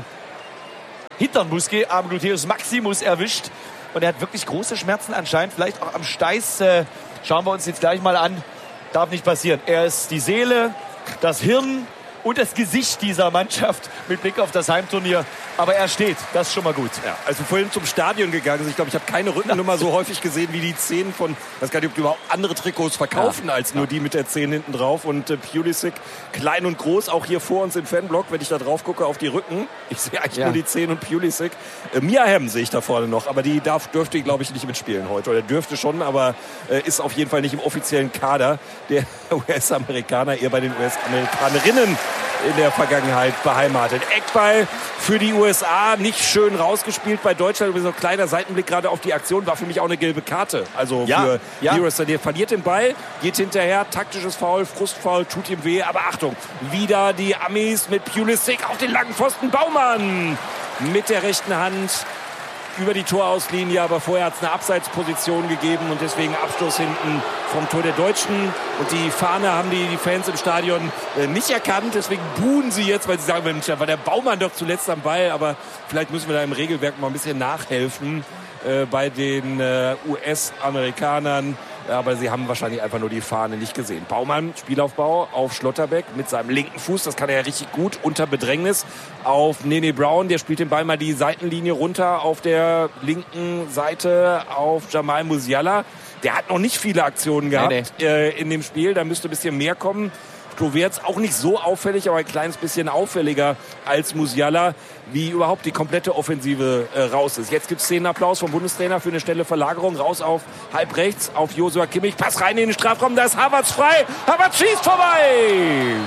Hinternmuskel, am Gluteus Maximus erwischt. Und er hat wirklich große Schmerzen anscheinend. Vielleicht auch am Steiß. Schauen wir uns jetzt gleich mal an. Darf nicht passieren. Er ist die Seele, das Hirn und das Gesicht dieser Mannschaft mit Blick auf das Heimturnier. Aber er steht, das ist schon mal gut. Ja, als wir vorhin zum Stadion gegangen sind, ich glaube, ich habe keine Rückennummer so häufig gesehen wie die 10 von, ich weiß gar nicht, ob die überhaupt andere Trikots verkaufen als nur die mit der 10 hinten drauf. Und Pulisic, klein und groß, auch hier vor uns im Fanblock, wenn ich da drauf gucke auf die Rücken. Ich sehe eigentlich nur die 10 und Pulisic. Mia Hamm sehe ich da vorne noch, aber die dürfte, glaube ich, nicht mitspielen heute. Oder dürfte schon, aber ist auf jeden Fall nicht im offiziellen Kader der US-Amerikaner, eher bei den US-Amerikanerinnen in der Vergangenheit beheimatet. Eckball für die USA, nicht schön rausgespielt bei Deutschland. So ein kleiner Seitenblick gerade auf die Aktion, war für mich auch eine gelbe Karte. Also für Leroy Sané, verliert den Ball, geht hinterher, taktisches Foul, Frustfoul, tut ihm weh. Aber Achtung, wieder die Amis mit Pulisic auf den langen Pfosten. Baumann mit der rechten Hand über die Torauslinie, aber vorher hat es eine Abseitsposition gegeben und deswegen Abstoß hinten vom Tor der Deutschen. Und die Fahne haben die Fans im Stadion nicht erkannt, deswegen buhen sie jetzt, weil sie sagen, Mensch, da war der Baumann doch zuletzt am Ball, aber vielleicht müssen wir da im Regelwerk mal ein bisschen nachhelfen bei den US-Amerikanern. Aber sie haben wahrscheinlich einfach nur die Fahne nicht gesehen. Baumann, Spielaufbau auf Schlotterbeck mit seinem linken Fuß. Das kann er ja richtig gut unter Bedrängnis. Auf Nene Brown, der spielt den Ball mal die Seitenlinie runter auf der linken Seite auf Jamal Musiala. Der hat noch nicht viele Aktionen gehabt in dem Spiel. Da müsste ein bisschen mehr kommen. Klovertz auch nicht so auffällig, aber ein kleines bisschen auffälliger als Musiala, wie überhaupt die komplette Offensive raus ist. Jetzt gibt es den Applaus vom Bundestrainer für eine schnelle Verlagerung. Raus auf halb rechts, auf Joshua Kimmich. Pass rein in den Strafraum, da ist Havertz frei. Havertz schießt vorbei.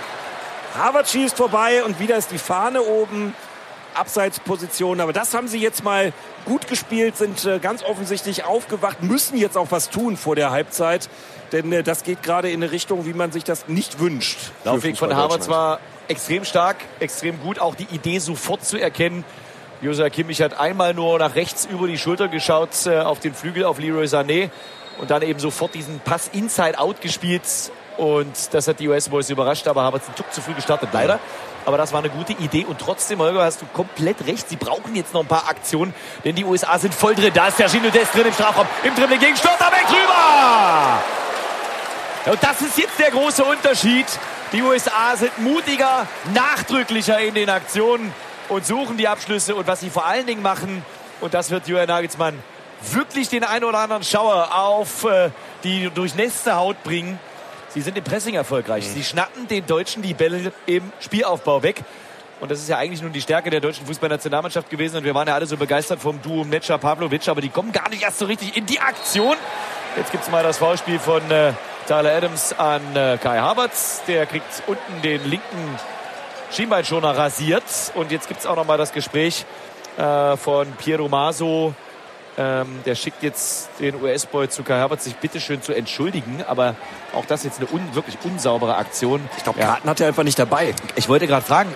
Havertz schießt vorbei und wieder ist die Fahne oben. Abseitsposition, aber das haben sie jetzt mal gut gespielt, sind ganz offensichtlich aufgewacht, müssen jetzt auch was tun vor der Halbzeit, denn das geht gerade in eine Richtung, wie man sich das nicht wünscht. Laufweg von Havertz war extrem stark, extrem gut, auch die Idee sofort zu erkennen. Joshua Kimmich hat einmal nur nach rechts über die Schulter geschaut auf den Flügel, auf Leroy Sané und dann eben sofort diesen Pass Inside-Out gespielt und das hat die US-Boys überrascht, aber Havertz einen Tuck zu früh gestartet, leider. Aber das war eine gute Idee und trotzdem, Holger, hast du komplett recht. Sie brauchen jetzt noch ein paar Aktionen, denn die USA sind voll drin. Da ist Serginho Dest drin im Strafraum, im Dribbling gegen Schlotterbeck rüber. Und das ist jetzt der große Unterschied. Die USA sind mutiger, nachdrücklicher in den Aktionen und suchen die Abschlüsse. Und was sie vor allen Dingen machen, und das wird Julian Nagelsmann wirklich den einen oder anderen Schauer auf die durchnässte Haut bringen. Sie sind im Pressing erfolgreich. Sie schnappen den Deutschen die Bälle im Spielaufbau weg. Und das ist ja eigentlich nun die Stärke der deutschen Fußballnationalmannschaft gewesen. Und wir waren ja alle so begeistert vom Duo Metscher Pavlovic. Aber die kommen gar nicht erst so richtig in die Aktion. Jetzt gibt es mal das Foulspiel von Tyler Adams an Kai Havertz. Der kriegt unten den linken Schienbeinschoner rasiert. Und jetzt gibt es auch noch mal das Gespräch von Piero Maso. Der schickt jetzt den US-Boy zu Kai Havertz, sich bitteschön zu entschuldigen. Aber auch das jetzt eine wirklich unsaubere Aktion. Ich glaube, Karten hat er einfach nicht dabei. Ich wollte gerade fragen,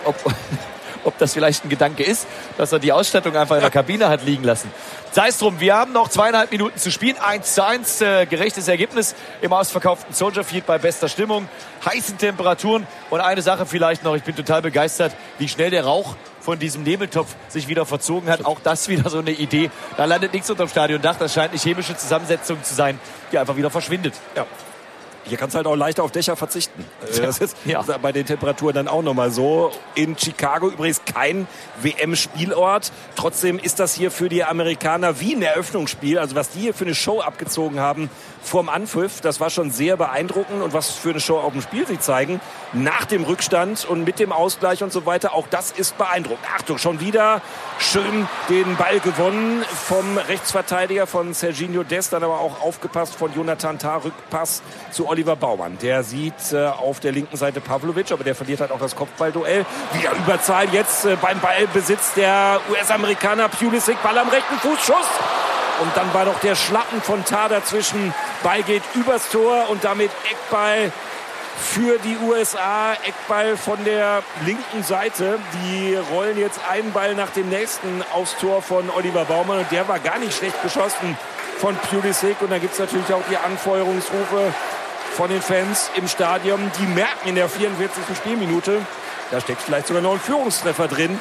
ob das vielleicht ein Gedanke ist, dass er die Ausstattung einfach in der Kabine hat liegen lassen. Sei es drum, wir haben noch 2,5 Minuten zu spielen. 1:1, gerechtes Ergebnis im ausverkauften Soldier Field bei bester Stimmung, heißen Temperaturen. Und eine Sache vielleicht noch, ich bin total begeistert, wie schnell der Rauch von diesem Nebeltopf sich wieder verzogen hat. Auch das wieder so eine Idee. Da landet nichts unterm Stadiondach. Das scheint eine chemische Zusammensetzung zu sein, die einfach wieder verschwindet. Ja. Hier kannst du halt auch leichter auf Dächer verzichten. Das ist bei den Temperaturen dann auch nochmal so. In Chicago übrigens kein WM-Spielort. Trotzdem ist das hier für die Amerikaner wie ein Eröffnungsspiel. Also was die hier für eine Show abgezogen haben vorm Anpfiff, das war schon sehr beeindruckend. Und was für eine Show auf dem Spiel sie zeigen, nach dem Rückstand und mit dem Ausgleich und so weiter, auch das ist beeindruckend. Achtung, schon wieder schön den Ball gewonnen vom Rechtsverteidiger von Serginho Dest, dann aber auch aufgepasst von Jonathan Tah, Rückpass zu Oliver Baumann. Der sieht auf der linken Seite Pavlovic, aber der verliert halt auch das Kopfballduell. Wieder Überzahl jetzt beim Ballbesitz der US-Amerikaner. Pulisic, Ball am rechten Fuß, Schuss. Und dann war doch der Schlappen von Tah dazwischen. Ball geht übers Tor und damit Eckball für die USA. Eckball von der linken Seite. Die rollen jetzt einen Ball nach dem nächsten aufs Tor von Oliver Baumann. Und der war gar nicht schlecht geschossen von Pulisic. Und da gibt es natürlich auch die Anfeuerungsrufe von den Fans im Stadion. Die merken in der 44. Spielminute, da steckt vielleicht sogar noch ein Führungstreffer drin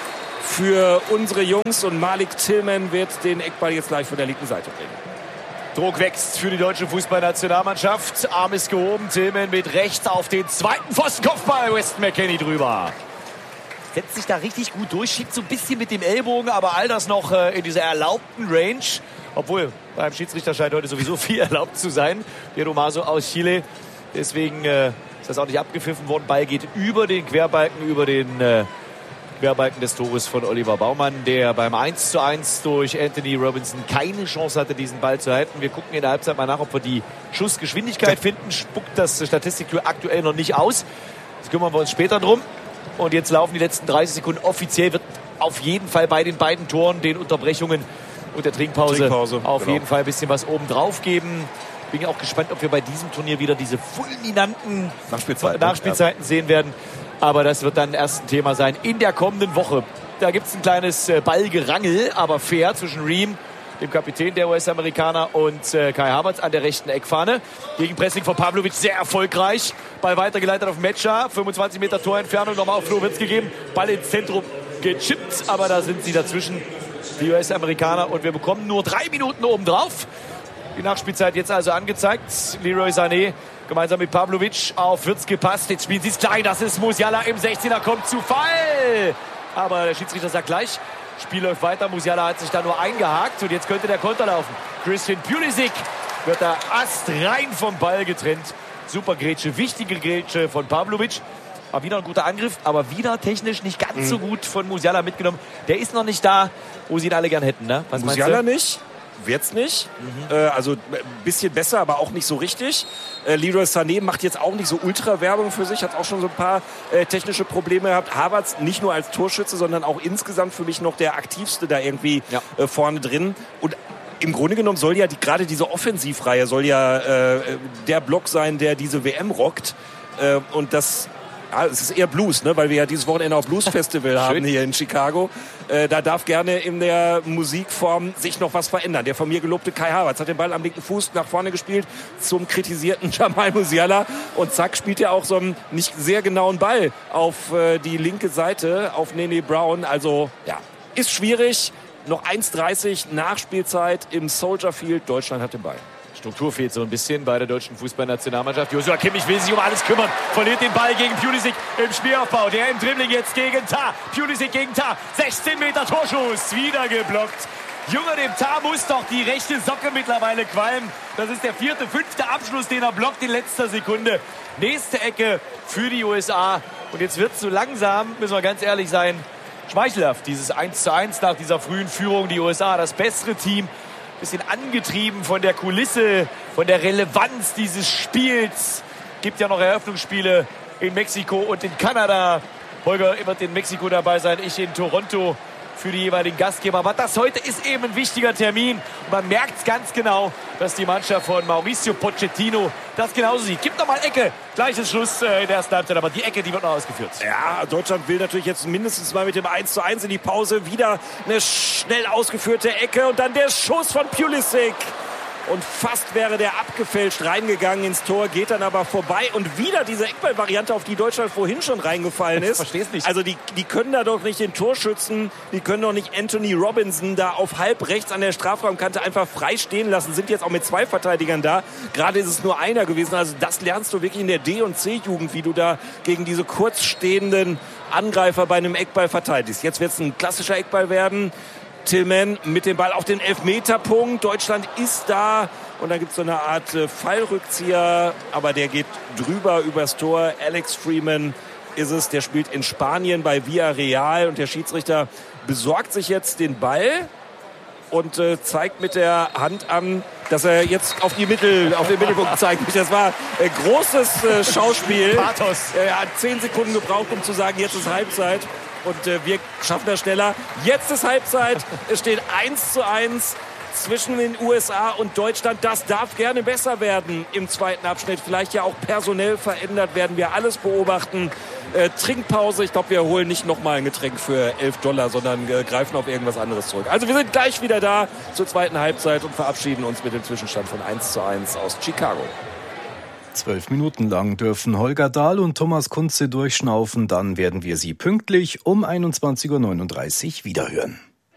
für unsere Jungs. Und Malik Tillman wird den Eckball jetzt gleich von der linken Seite bringen. Druck wächst für die deutsche Fußballnationalmannschaft. Arm ist gehoben. Tillman mit rechts auf den zweiten Pfostenkopfball. Weston McKennie drüber. Setzt sich da richtig gut durch. Schiebt so ein bisschen mit dem Ellbogen, aber all das noch in dieser erlaubten Range. Obwohl, beim Schiedsrichter scheint heute sowieso viel erlaubt zu sein. Piero Maso aus Chile. Deswegen ist das auch nicht abgepfiffen worden. Ball geht über den Querbalken, über den Querbalken des Tores von Oliver Baumann, der beim 1:1 durch Anthony Robinson keine Chance hatte, diesen Ball zu halten. Wir gucken in der Halbzeit mal nach, ob wir die Schussgeschwindigkeit finden. Spuckt das Statistiktool aktuell noch nicht aus. Das kümmern wir uns später drum. Und jetzt laufen die letzten 30 Sekunden. Offiziell wird auf jeden Fall bei den beiden Toren, den Unterbrechungen und der Trinkpause auf jeden Fall ein bisschen was oben drauf geben. Bin auch gespannt, ob wir bei diesem Turnier wieder diese fulminanten Nachspielzeiten sehen werden. Aber das wird dann erst ein Thema sein in der kommenden Woche. Da gibt es ein kleines Ballgerangel, aber fair zwischen Ream, dem Kapitän der US-Amerikaner, und Kai Havertz an der rechten Eckfahne. Gegenpressing von Pavlovic sehr erfolgreich. Ball weitergeleitet auf Metscher. 25 Meter Torentfernung, nochmal auf Flo Wirtz gegeben. Ball ins Zentrum gechippt, aber da sind sie dazwischen, die US-Amerikaner. Und wir bekommen nur 3 Minuten obendrauf. Die Nachspielzeit jetzt also angezeigt. Leroy Sané gemeinsam mit Pavlovic auf Wirtz gepasst. Jetzt spielen sie es klein. Das ist Musiala im 16er. Kommt zu Fall. Aber der Schiedsrichter sagt gleich, Spiel läuft weiter. Musiala hat sich da nur eingehakt. Und jetzt könnte der Konter laufen. Christian Pulisic wird da astrein vom Ball getrennt. Super Grätsche. Wichtige Grätsche von Pavlovic. War wieder ein guter Angriff, aber wieder technisch nicht ganz so gut von Musiala mitgenommen. Der ist noch nicht da, wo sie ihn alle gern hätten. Ne? Was Musiala nicht? Wird's nicht. Also ein bisschen besser, aber auch nicht so richtig. Leroy Sané macht jetzt auch nicht so Ultra-Werbung für sich, hat auch schon so ein paar technische Probleme gehabt. Havertz nicht nur als Torschütze, sondern auch insgesamt für mich noch der aktivste da irgendwie vorne drin. Und im Grunde genommen soll ja gerade diese Offensivreihe soll ja der Block sein, der diese WM rockt. Und das... Ja, es ist eher Blues, ne? Weil wir ja dieses Wochenende auch Blues-Festival haben hier in Chicago. Da darf gerne in der Musikform sich noch was verändern. Der von mir gelobte Kai Havertz hat den Ball am linken Fuß nach vorne gespielt zum kritisierten Jamal Musiala. Und zack, spielt er auch so einen nicht sehr genauen Ball auf die linke Seite, auf Nene Brown. Also, ja, ist schwierig. Noch 1:30 Nachspielzeit im Soldier Field. Deutschland hat den Ball. Struktur fehlt so ein bisschen bei der deutschen Fußballnationalmannschaft. Joshua Kimmich will sich um alles kümmern. Verliert den Ball gegen Pulisic im Spielaufbau. Der im Dribbling jetzt gegen Tah. Pulisic gegen Tah. 16 Meter Torschuss. Wieder geblockt. Junge, dem Tah muss doch die rechte Socke mittlerweile qualmen. Das ist der 4., 5. Abschluss, den er blockt in letzter Sekunde. Nächste Ecke für die USA. Und jetzt wird es so langsam, müssen wir ganz ehrlich sein, schmeichelhaft. Dieses 1:1 nach dieser frühen Führung. Die USA, das bessere Team. Bisschen angetrieben von der Kulisse, von der Relevanz dieses Spiels. Gibt ja noch Eröffnungsspiele in Mexiko und in Kanada. Holger wird in Mexiko dabei sein, ich in Toronto für die jeweiligen Gastgeber. Aber das heute ist eben ein wichtiger Termin. Und man merkt ganz genau, dass die Mannschaft von Mauricio Pochettino das genauso sieht. Gibt nochmal Ecke. Gleiches Schluss in der ersten Halbzeit, aber die Ecke, die wird noch ausgeführt. Ja, Deutschland will natürlich jetzt mindestens mal mit dem 1:1 in die Pause. Wieder eine schnell ausgeführte Ecke und dann der Schuss von Pulisic. Und fast wäre der abgefälscht reingegangen ins Tor, geht dann aber vorbei. Und wieder diese Eckball-Variante, auf die Deutschland vorhin schon reingefallen ist. Ich verstehe es nicht. Also die können da doch nicht den Torschützen, die können doch nicht Anthony Robinson da auf halb rechts an der Strafraumkante einfach frei stehen lassen. Sind jetzt auch mit 2 Verteidigern da. Gerade ist es nur einer gewesen. Also das lernst du wirklich in der D- und C-Jugend, wie du da gegen diese kurz stehenden Angreifer bei einem Eckball verteidigst. Jetzt wird es ein klassischer Eckball werden. Tillman mit dem Ball auf den Elfmeterpunkt. Deutschland ist da. Und dann gibt es so eine Art Fallrückzieher. Aber der geht drüber übers Tor. Alex Freeman ist es. Der spielt in Spanien bei Villarreal. Und der Schiedsrichter besorgt sich jetzt den Ball und zeigt mit der Hand an, dass er jetzt auf den Mittelpunkt zeigt. Das war großes Schauspiel. Pathos. Er hat 10 Sekunden gebraucht, um zu sagen, jetzt ist Halbzeit. Und wir schaffen das schneller. Jetzt ist Halbzeit. Es steht 1:1. zwischen den USA und Deutschland. Das darf gerne besser werden im zweiten Abschnitt. Vielleicht ja auch personell verändert, werden wir alles beobachten. Trinkpause. Ich glaube, wir holen nicht nochmal ein Getränk für $11, sondern greifen auf irgendwas anderes zurück. Also wir sind gleich wieder da zur zweiten Halbzeit und verabschieden uns mit dem Zwischenstand von 1:1 aus Chicago. 12 Minuten lang dürfen Holger Dahl und Thomas Kunze durchschnaufen. Dann werden wir sie pünktlich um 21:39 Uhr wiederhören.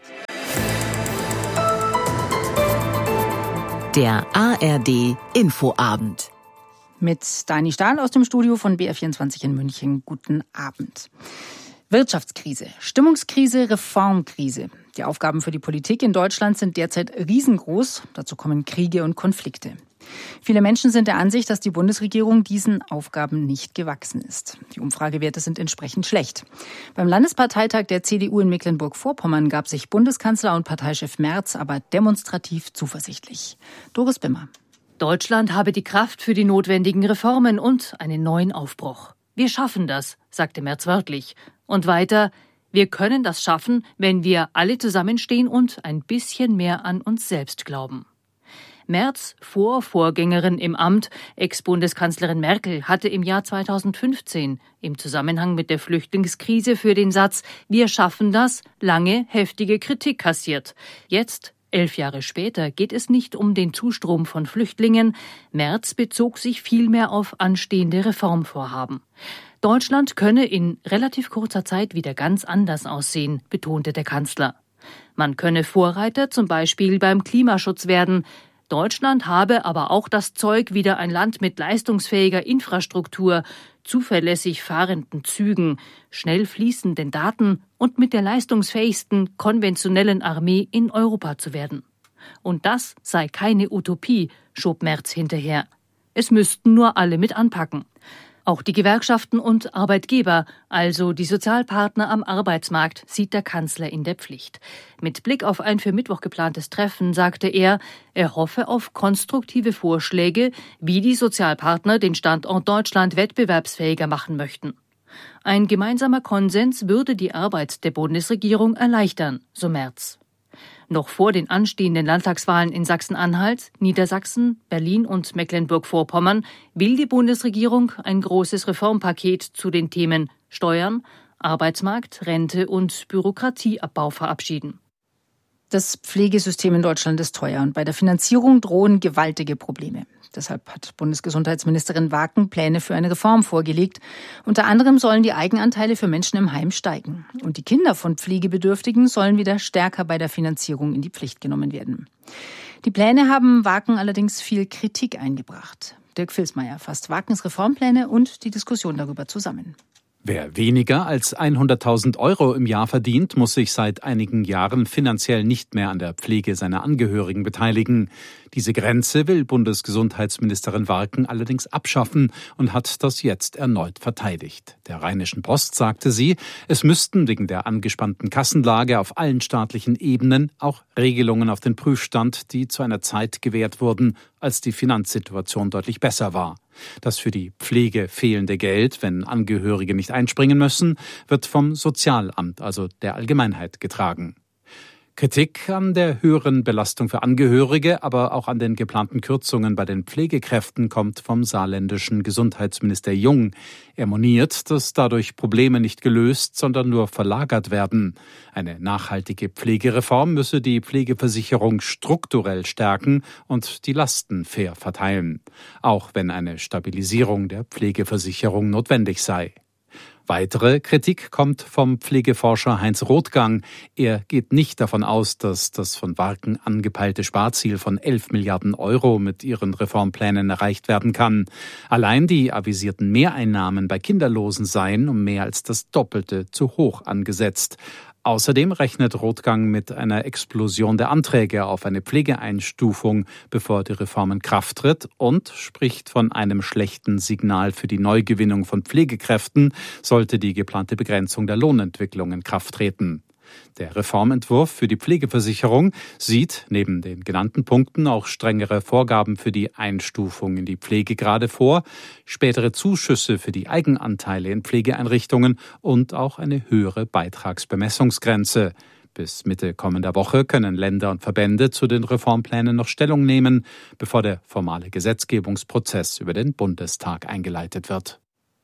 Der ARD Infoabend. Mit Dani Stahl aus dem Studio von BR24 in München. Guten Abend. Wirtschaftskrise, Stimmungskrise, Reformkrise. Die Aufgaben für die Politik in Deutschland sind derzeit riesengroß. Dazu kommen Kriege und Konflikte. Viele Menschen sind der Ansicht, dass die Bundesregierung diesen Aufgaben nicht gewachsen ist. Die Umfragewerte sind entsprechend schlecht. Beim Landesparteitag der CDU in Mecklenburg-Vorpommern gab sich Bundeskanzler und Parteichef Merz aber demonstrativ zuversichtlich. Doris Bimmer. Deutschland habe die Kraft für die notwendigen Reformen und einen neuen Aufbruch. Wir schaffen das, sagte Merz wörtlich. Und weiter, wir können das schaffen, wenn wir alle zusammenstehen und ein bisschen mehr an uns selbst glauben. Merz, Vorgängerin im Amt, Ex-Bundeskanzlerin Merkel, hatte im Jahr 2015 im Zusammenhang mit der Flüchtlingskrise für den Satz »Wir schaffen das« lange heftige Kritik kassiert. Jetzt, 11 Jahre später, geht es nicht um den Zustrom von Flüchtlingen. Merz bezog sich vielmehr auf anstehende Reformvorhaben. Deutschland könne in relativ kurzer Zeit wieder ganz anders aussehen, betonte der Kanzler. Man könne Vorreiter zum Beispiel beim Klimaschutz werden. Deutschland habe aber auch das Zeug, wieder ein Land mit leistungsfähiger Infrastruktur, zuverlässig fahrenden Zügen, schnell fließenden Daten und mit der leistungsfähigsten konventionellen Armee in Europa zu werden. Und das sei keine Utopie, schob Merz hinterher. Es müssten nur alle mit anpacken. Auch die Gewerkschaften und Arbeitgeber, also die Sozialpartner am Arbeitsmarkt, sieht der Kanzler in der Pflicht. Mit Blick auf ein für Mittwoch geplantes Treffen sagte er hoffe auf konstruktive Vorschläge, wie die Sozialpartner den Standort Deutschland wettbewerbsfähiger machen möchten. Ein gemeinsamer Konsens würde die Arbeit der Bundesregierung erleichtern, so Merz. Noch vor den anstehenden Landtagswahlen in Sachsen-Anhalt, Niedersachsen, Berlin und Mecklenburg-Vorpommern will die Bundesregierung ein großes Reformpaket zu den Themen Steuern, Arbeitsmarkt, Rente und Bürokratieabbau verabschieden. Das Pflegesystem in Deutschland ist teuer und bei der Finanzierung drohen gewaltige Probleme. Deshalb hat Bundesgesundheitsministerin Waken Pläne für eine Reform vorgelegt. Unter anderem sollen die Eigenanteile für Menschen im Heim steigen. Und die Kinder von Pflegebedürftigen sollen wieder stärker bei der Finanzierung in die Pflicht genommen werden. Die Pläne haben Waken allerdings viel Kritik eingebracht. Dirk Vilsmeier fasst Wakens Reformpläne und die Diskussion darüber zusammen. Wer weniger als 100.000 € im Jahr verdient, muss sich seit einigen Jahren finanziell nicht mehr an der Pflege seiner Angehörigen beteiligen. Diese Grenze will Bundesgesundheitsministerin Waken allerdings abschaffen und hat das jetzt erneut verteidigt. Der Rheinischen Post sagte sie, es müssten wegen der angespannten Kassenlage auf allen staatlichen Ebenen auch Regelungen auf den Prüfstand, die zu einer Zeit gewährt wurden, als die Finanzsituation deutlich besser war. Das für die Pflege fehlende Geld, wenn Angehörige nicht einspringen müssen, wird vom Sozialamt, also der Allgemeinheit, getragen. Kritik an der höheren Belastung für Angehörige, aber auch an den geplanten Kürzungen bei den Pflegekräften kommt vom saarländischen Gesundheitsminister Jung. Er moniert, dass dadurch Probleme nicht gelöst, sondern nur verlagert werden. Eine nachhaltige Pflegereform müsse die Pflegeversicherung strukturell stärken und die Lasten fair verteilen, auch wenn eine Stabilisierung der Pflegeversicherung notwendig sei. Weitere Kritik kommt vom Pflegeforscher Heinz Rothgang. Er geht nicht davon aus, dass das von Waken angepeilte Sparziel von 11 Milliarden € mit ihren Reformplänen erreicht werden kann. Allein die avisierten Mehreinnahmen bei Kinderlosen seien um mehr als das Doppelte zu hoch angesetzt. Außerdem rechnet Rothgang mit einer Explosion der Anträge auf eine Pflegeeinstufung, bevor die Reform in Kraft tritt, und spricht von einem schlechten Signal für die Neugewinnung von Pflegekräften, sollte die geplante Begrenzung der Lohnentwicklung in Kraft treten. Der Reformentwurf für die Pflegeversicherung sieht neben den genannten Punkten auch strengere Vorgaben für die Einstufung in die Pflegegrade vor, spätere Zuschüsse für die Eigenanteile in Pflegeeinrichtungen und auch eine höhere Beitragsbemessungsgrenze. Bis Mitte kommender Woche können Länder und Verbände zu den Reformplänen noch Stellung nehmen, bevor der formale Gesetzgebungsprozess über den Bundestag eingeleitet wird.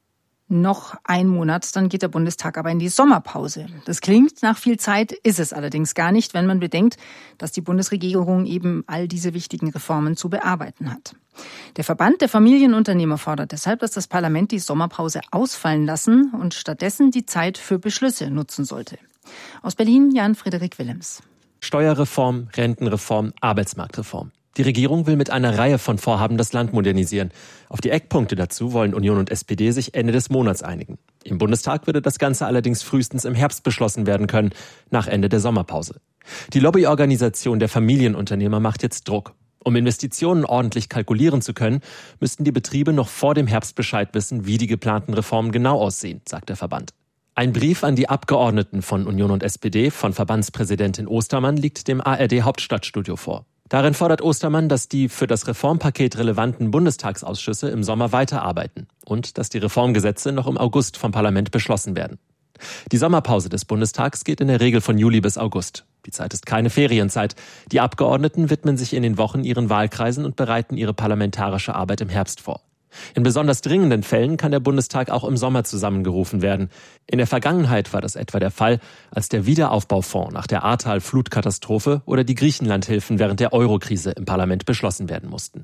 Noch ein Monat, dann geht der Bundestag aber in die Sommerpause. Das klingt nach viel Zeit, ist es allerdings gar nicht, wenn man bedenkt, dass die Bundesregierung eben all diese wichtigen Reformen zu bearbeiten hat. Der Verband der Familienunternehmer fordert deshalb, dass das Parlament die Sommerpause ausfallen lassen und stattdessen die Zeit für Beschlüsse nutzen sollte. Aus Berlin Jan-Frederik Willems. Steuerreform, Rentenreform, Arbeitsmarktreform. Die Regierung will mit einer Reihe von Vorhaben das Land modernisieren. Auf die Eckpunkte dazu wollen Union und SPD sich Ende des Monats einigen. Im Bundestag würde das Ganze allerdings frühestens im Herbst beschlossen werden können, nach Ende der Sommerpause. Die Lobbyorganisation der Familienunternehmer macht jetzt Druck. Um Investitionen ordentlich kalkulieren zu können, müssten die Betriebe noch vor dem Herbst Bescheid wissen, wie die geplanten Reformen genau aussehen, sagt der Verband. Ein Brief an die Abgeordneten von Union und SPD von Verbandspräsidentin Ostermann liegt dem ARD-Hauptstadtstudio vor. Darin fordert Ostermann, dass die für das Reformpaket relevanten Bundestagsausschüsse im Sommer weiterarbeiten und dass die Reformgesetze noch im August vom Parlament beschlossen werden. Die Sommerpause des Bundestags geht in der Regel von Juli bis August. Die Zeit ist keine Ferienzeit. Die Abgeordneten widmen sich in den Wochen ihren Wahlkreisen und bereiten ihre parlamentarische Arbeit im Herbst vor. In besonders dringenden Fällen kann der Bundestag auch im Sommer zusammengerufen werden. In der Vergangenheit war das etwa der Fall, als der Wiederaufbaufonds nach der Ahrtal-Flutkatastrophe oder die Griechenlandhilfen während der Eurokrise im Parlament beschlossen werden mussten.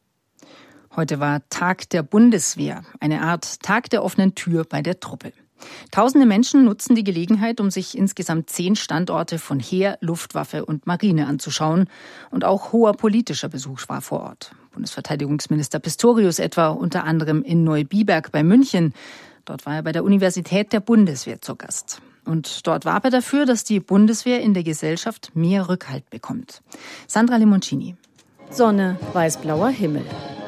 Heute war Tag der Bundeswehr, eine Art Tag der offenen Tür bei der Truppe. Tausende Menschen nutzen die Gelegenheit, um sich insgesamt 10 Standorte von Heer, Luftwaffe und Marine anzuschauen. Und auch hoher politischer Besuch war vor Ort. Bundesverteidigungsminister Pistorius etwa unter anderem in Neubiberg bei München. Dort war er bei der Universität der Bundeswehr zu Gast. Und dort warb er dafür, dass die Bundeswehr in der Gesellschaft mehr Rückhalt bekommt. Sandra Lemoncini. Sonne, weißblauer Himmel.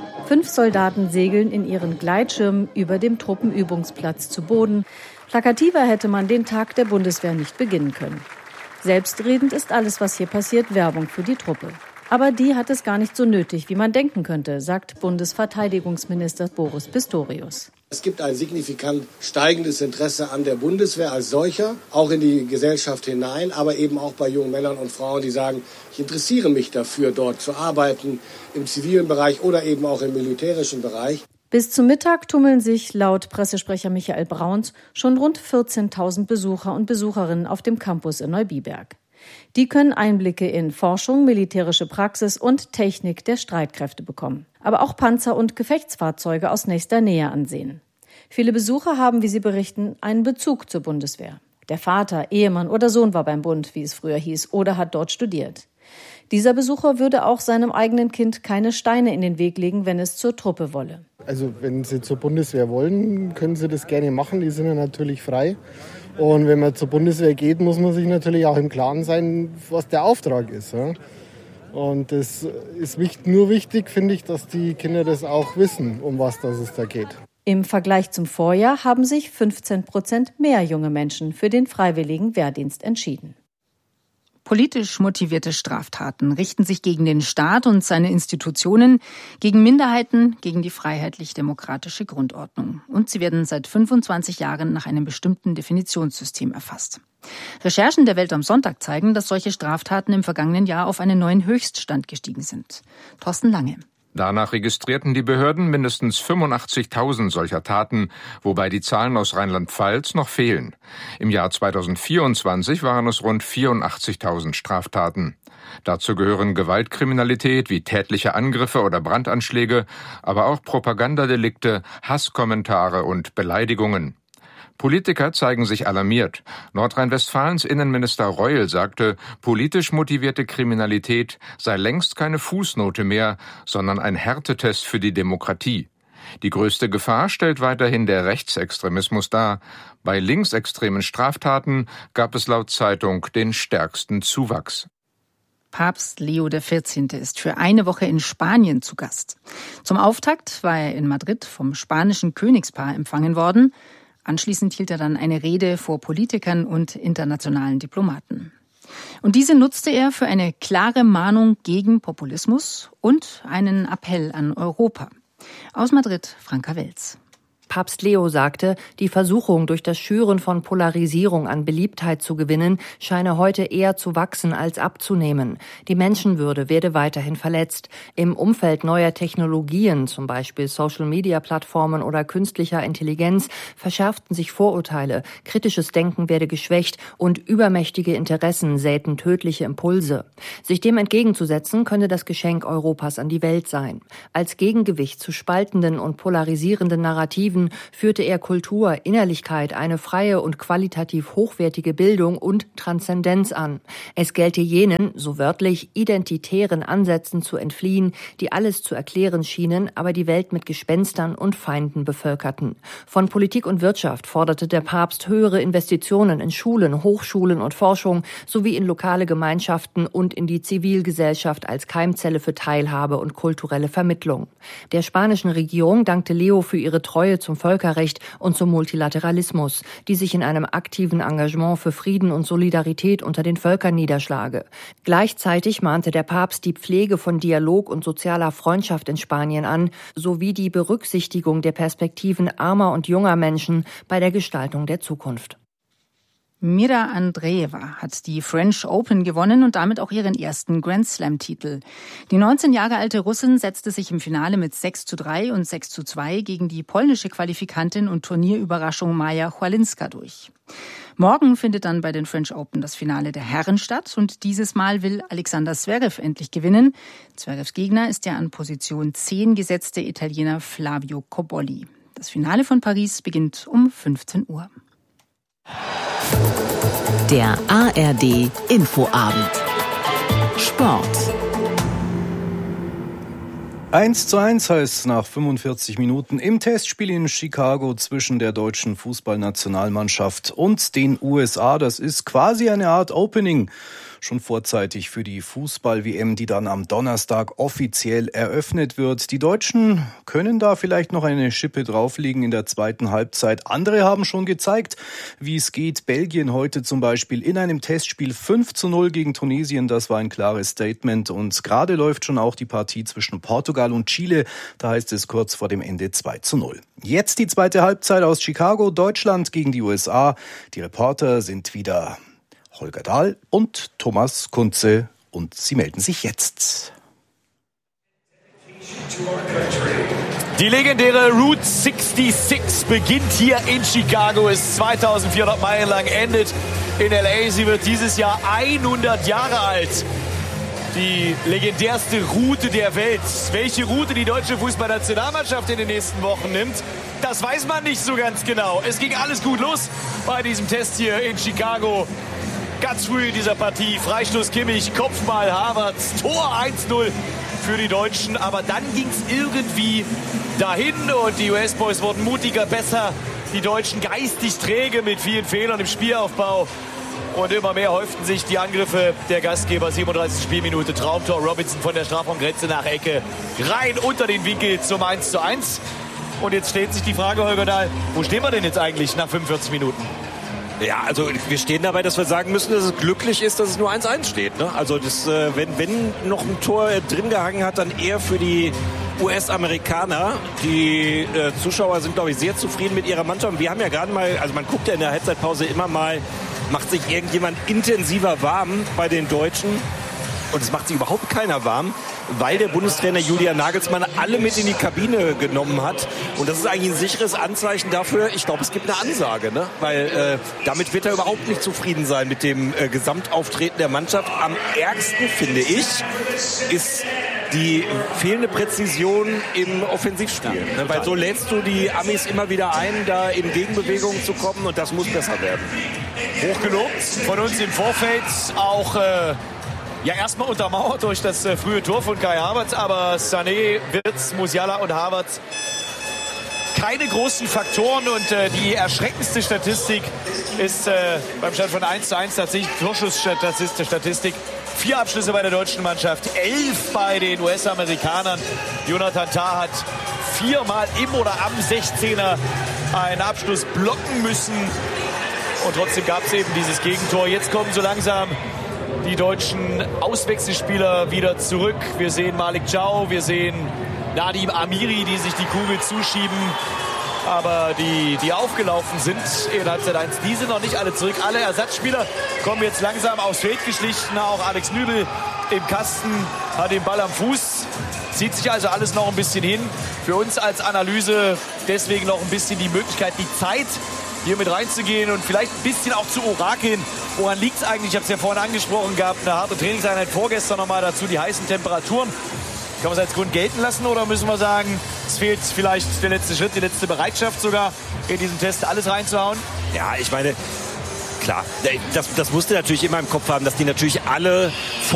5 Soldaten segeln in ihren Gleitschirmen über dem Truppenübungsplatz zu Boden. Plakativer hätte man den Tag der Bundeswehr nicht beginnen können. Selbstredend ist alles, was hier passiert, Werbung für die Truppe. Aber die hat es gar nicht so nötig, wie man denken könnte, sagt Bundesverteidigungsminister Boris Pistorius. Es gibt ein signifikant steigendes Interesse an der Bundeswehr als solcher, auch in die Gesellschaft hinein, aber eben auch bei jungen Männern und Frauen, die sagen, ich interessiere mich dafür, dort zu arbeiten, im zivilen Bereich oder eben auch im militärischen Bereich. Bis zum Mittag tummeln sich laut Pressesprecher Michael Brauns schon rund 14.000 Besucher und Besucherinnen auf dem Campus in Neubiberg. Die können Einblicke in Forschung, militärische Praxis und Technik der Streitkräfte bekommen. Aber auch Panzer und Gefechtsfahrzeuge aus nächster Nähe ansehen. Viele Besucher haben, wie sie berichten, einen Bezug zur Bundeswehr. Der Vater, Ehemann oder Sohn war beim Bund, wie es früher hieß, oder hat dort studiert. Dieser Besucher würde auch seinem eigenen Kind keine Steine in den Weg legen, wenn es zur Truppe wolle. Also wenn Sie zur Bundeswehr wollen, können Sie das gerne machen. Die sind ja natürlich frei. Und wenn man zur Bundeswehr geht, muss man sich natürlich auch im Klaren sein, was der Auftrag ist. Ja? Und das ist nur wichtig, finde ich, dass die Kinder das auch wissen, um was es da geht. Im Vergleich zum Vorjahr haben sich 15% mehr junge Menschen für den freiwilligen Wehrdienst entschieden. Politisch motivierte Straftaten richten sich gegen den Staat und seine Institutionen, gegen Minderheiten, gegen die freiheitlich-demokratische Grundordnung. Und sie werden seit 25 Jahren nach einem bestimmten Definitionssystem erfasst. Recherchen der Welt am Sonntag zeigen, dass solche Straftaten im vergangenen Jahr auf einen neuen Höchststand gestiegen sind. Thorsten Lange. Danach registrierten die Behörden mindestens 85.000 solcher Taten, wobei die Zahlen aus Rheinland-Pfalz noch fehlen. Im Jahr 2024 waren es rund 84.000 Straftaten. Dazu gehören Gewaltkriminalität wie tätliche Angriffe oder Brandanschläge, aber auch Propagandadelikte, Hasskommentare und Beleidigungen. Politiker zeigen sich alarmiert. Nordrhein-Westfalens Innenminister Reul sagte, politisch motivierte Kriminalität sei längst keine Fußnote mehr, sondern ein Härtetest für die Demokratie. Die größte Gefahr stellt weiterhin der Rechtsextremismus dar. Bei linksextremen Straftaten gab es laut Zeitung den stärksten Zuwachs. Papst Leo XIV. Ist für eine Woche in Spanien zu Gast. Zum Auftakt war er in Madrid vom spanischen Königspaar empfangen worden. Anschließend hielt er dann eine Rede vor Politikern und internationalen Diplomaten. Und diese nutzte er für eine klare Mahnung gegen Populismus und einen Appell an Europa. Aus Madrid, Franka Welz. Papst Leo sagte, die Versuchung, durch das Schüren von Polarisierung an Beliebtheit zu gewinnen, scheine heute eher zu wachsen als abzunehmen. Die Menschenwürde werde weiterhin verletzt. Im Umfeld neuer Technologien, zum Beispiel Social-Media-Plattformen oder künstlicher Intelligenz, verschärften sich Vorurteile, kritisches Denken werde geschwächt und übermächtige Interessen säten tödliche Impulse. Sich dem entgegenzusetzen, könne das Geschenk Europas an die Welt sein. Als Gegengewicht zu spaltenden und polarisierenden Narrativen führte er Kultur, Innerlichkeit, eine freie und qualitativ hochwertige Bildung und Transzendenz an. Es gelte jenen, so wörtlich, identitären Ansätzen zu entfliehen, die alles zu erklären schienen, aber die Welt mit Gespenstern und Feinden bevölkerten. Von Politik und Wirtschaft forderte der Papst höhere Investitionen in Schulen, Hochschulen und Forschung sowie in lokale Gemeinschaften und in die Zivilgesellschaft als Keimzelle für Teilhabe und kulturelle Vermittlung. Der spanischen Regierung dankte Leo für ihre Treue zum Völkerrecht und zum Multilateralismus, die sich in einem aktiven Engagement für Frieden und Solidarität unter den Völkern niederschlage. Gleichzeitig mahnte der Papst die Pflege von Dialog und sozialer Freundschaft in Spanien an, sowie die Berücksichtigung der Perspektiven armer und junger Menschen bei der Gestaltung der Zukunft. Mira Andreeva hat die French Open gewonnen und damit auch ihren ersten Grand Slam-Titel. Die 19 Jahre alte Russin setzte sich im Finale mit 6:3 und 6:2 gegen die polnische Qualifikantin und Turnierüberraschung Maja Chwalinska durch. Morgen findet dann bei den French Open das Finale der Herren statt und dieses Mal will Alexander Zverev endlich gewinnen. Zverevs Gegner ist der an Position 10 gesetzte Italiener Flavio Cobolli. Das Finale von Paris beginnt um 15 Uhr. Der ARD Infoabend. Sport. 1:1 heißt nach 45 Minuten im Testspiel in Chicago zwischen der deutschen Fußballnationalmannschaft und den USA. Das ist quasi eine Art Opening. Schon vorzeitig für die Fußball-WM, die dann am Donnerstag offiziell eröffnet wird. Die Deutschen können da vielleicht noch eine Schippe drauflegen in der zweiten Halbzeit. Andere haben schon gezeigt, wie es geht. Belgien heute zum Beispiel in einem Testspiel 5:0 gegen Tunesien. Das war ein klares Statement. Und gerade läuft schon auch die Partie zwischen Portugal und Chile. Da heißt es kurz vor dem Ende 2:0. Jetzt die zweite Halbzeit aus Chicago. Deutschland gegen die USA. Die Reporter sind wieder Holger Dahl und Thomas Kunze und sie melden sich jetzt. Die legendäre Route 66 beginnt hier in Chicago, ist 2400 Meilen lang, endet in LA. Sie wird dieses Jahr 100 Jahre alt. Die legendärste Route der Welt. Welche Route die deutsche Fußballnationalmannschaft in den nächsten Wochen nimmt, das weiß man nicht so ganz genau. Es ging alles gut los bei diesem Test hier in Chicago. Ganz früh in dieser Partie, Freistoß Kimmich, Kopfball Havertz, Tor 1:0 für die Deutschen. Aber dann ging es irgendwie dahin und die US-Boys wurden mutiger, besser. Die Deutschen geistig träge mit vielen Fehlern im Spielaufbau. Und immer mehr häuften sich die Angriffe der Gastgeber. 37. Spielminute, Traumtor, Robinson von der Strafraumgrenze nach Ecke. Rein unter den Winkel zum 1:1. Und jetzt stellt sich die Frage, Holger Dahl, wo stehen wir denn jetzt eigentlich nach 45 Minuten? Ja, also wir stehen dabei, dass wir sagen müssen, dass es glücklich ist, dass es nur 1:1 steht. Ne? Also das, wenn noch ein Tor drin gehangen hat, dann eher für die US-Amerikaner. Die Zuschauer sind, glaube ich, sehr zufrieden mit ihrer Mannschaft. Wir haben ja gerade mal, also man guckt ja in der Halbzeitpause immer mal, macht sich irgendjemand intensiver warm bei den Deutschen. Und es macht sich überhaupt keiner warm, weil der Bundestrainer Julian Nagelsmann alle mit in die Kabine genommen hat. Und das ist eigentlich ein sicheres Anzeichen dafür, ich glaube, es gibt eine Ansage. Ne? Weil damit wird er überhaupt nicht zufrieden sein mit dem Gesamtauftreten der Mannschaft. Am ärgsten, finde ich, ist die fehlende Präzision im Offensivspiel. Ja, weil so lädst du die Amis immer wieder ein, da in Gegenbewegungen zu kommen. Und das muss besser werden. Hochgelobt von uns im Vorfeld auch... Ja, erstmal untermauert durch das frühe Tor von Kai Havertz, aber Sané, Wirtz, Musiala und Havertz keine großen Faktoren und die erschreckendste Statistik ist beim Stand von 1:1 tatsächlich Torschussstatistik. 4 Abschlüsse bei der deutschen Mannschaft, 11 bei den US-Amerikanern. Jonathan Tah hat 4-mal im oder am 16er einen Abschluss blocken müssen und trotzdem gab es eben dieses Gegentor. Jetzt kommen so langsam die deutschen Auswechselspieler wieder zurück. Wir sehen Malik Chow, wir sehen Nadim Amiri, die sich die Kugel zuschieben. Aber die aufgelaufen sind in Halbzeit 1, die sind noch nicht alle zurück. Alle Ersatzspieler kommen jetzt langsam aufs Feld geschlichen. Auch Alex Nübel im Kasten hat den Ball am Fuß. Zieht sich also alles noch ein bisschen hin. Für uns als Analyse deswegen noch ein bisschen die Möglichkeit, die Zeit hier mit reinzugehen und vielleicht ein bisschen auch zu orakeln. Woran liegt es eigentlich? Ich habe es ja vorhin angesprochen gehabt. Eine harte Trainingseinheit vorgestern nochmal dazu, die heißen Temperaturen. Kann man es als Grund gelten lassen oder müssen wir sagen, es fehlt vielleicht der letzte Schritt, die letzte Bereitschaft sogar, in diesem Test alles reinzuhauen? Ja, ich meine, klar, das musst du natürlich immer im Kopf haben, dass die natürlich alle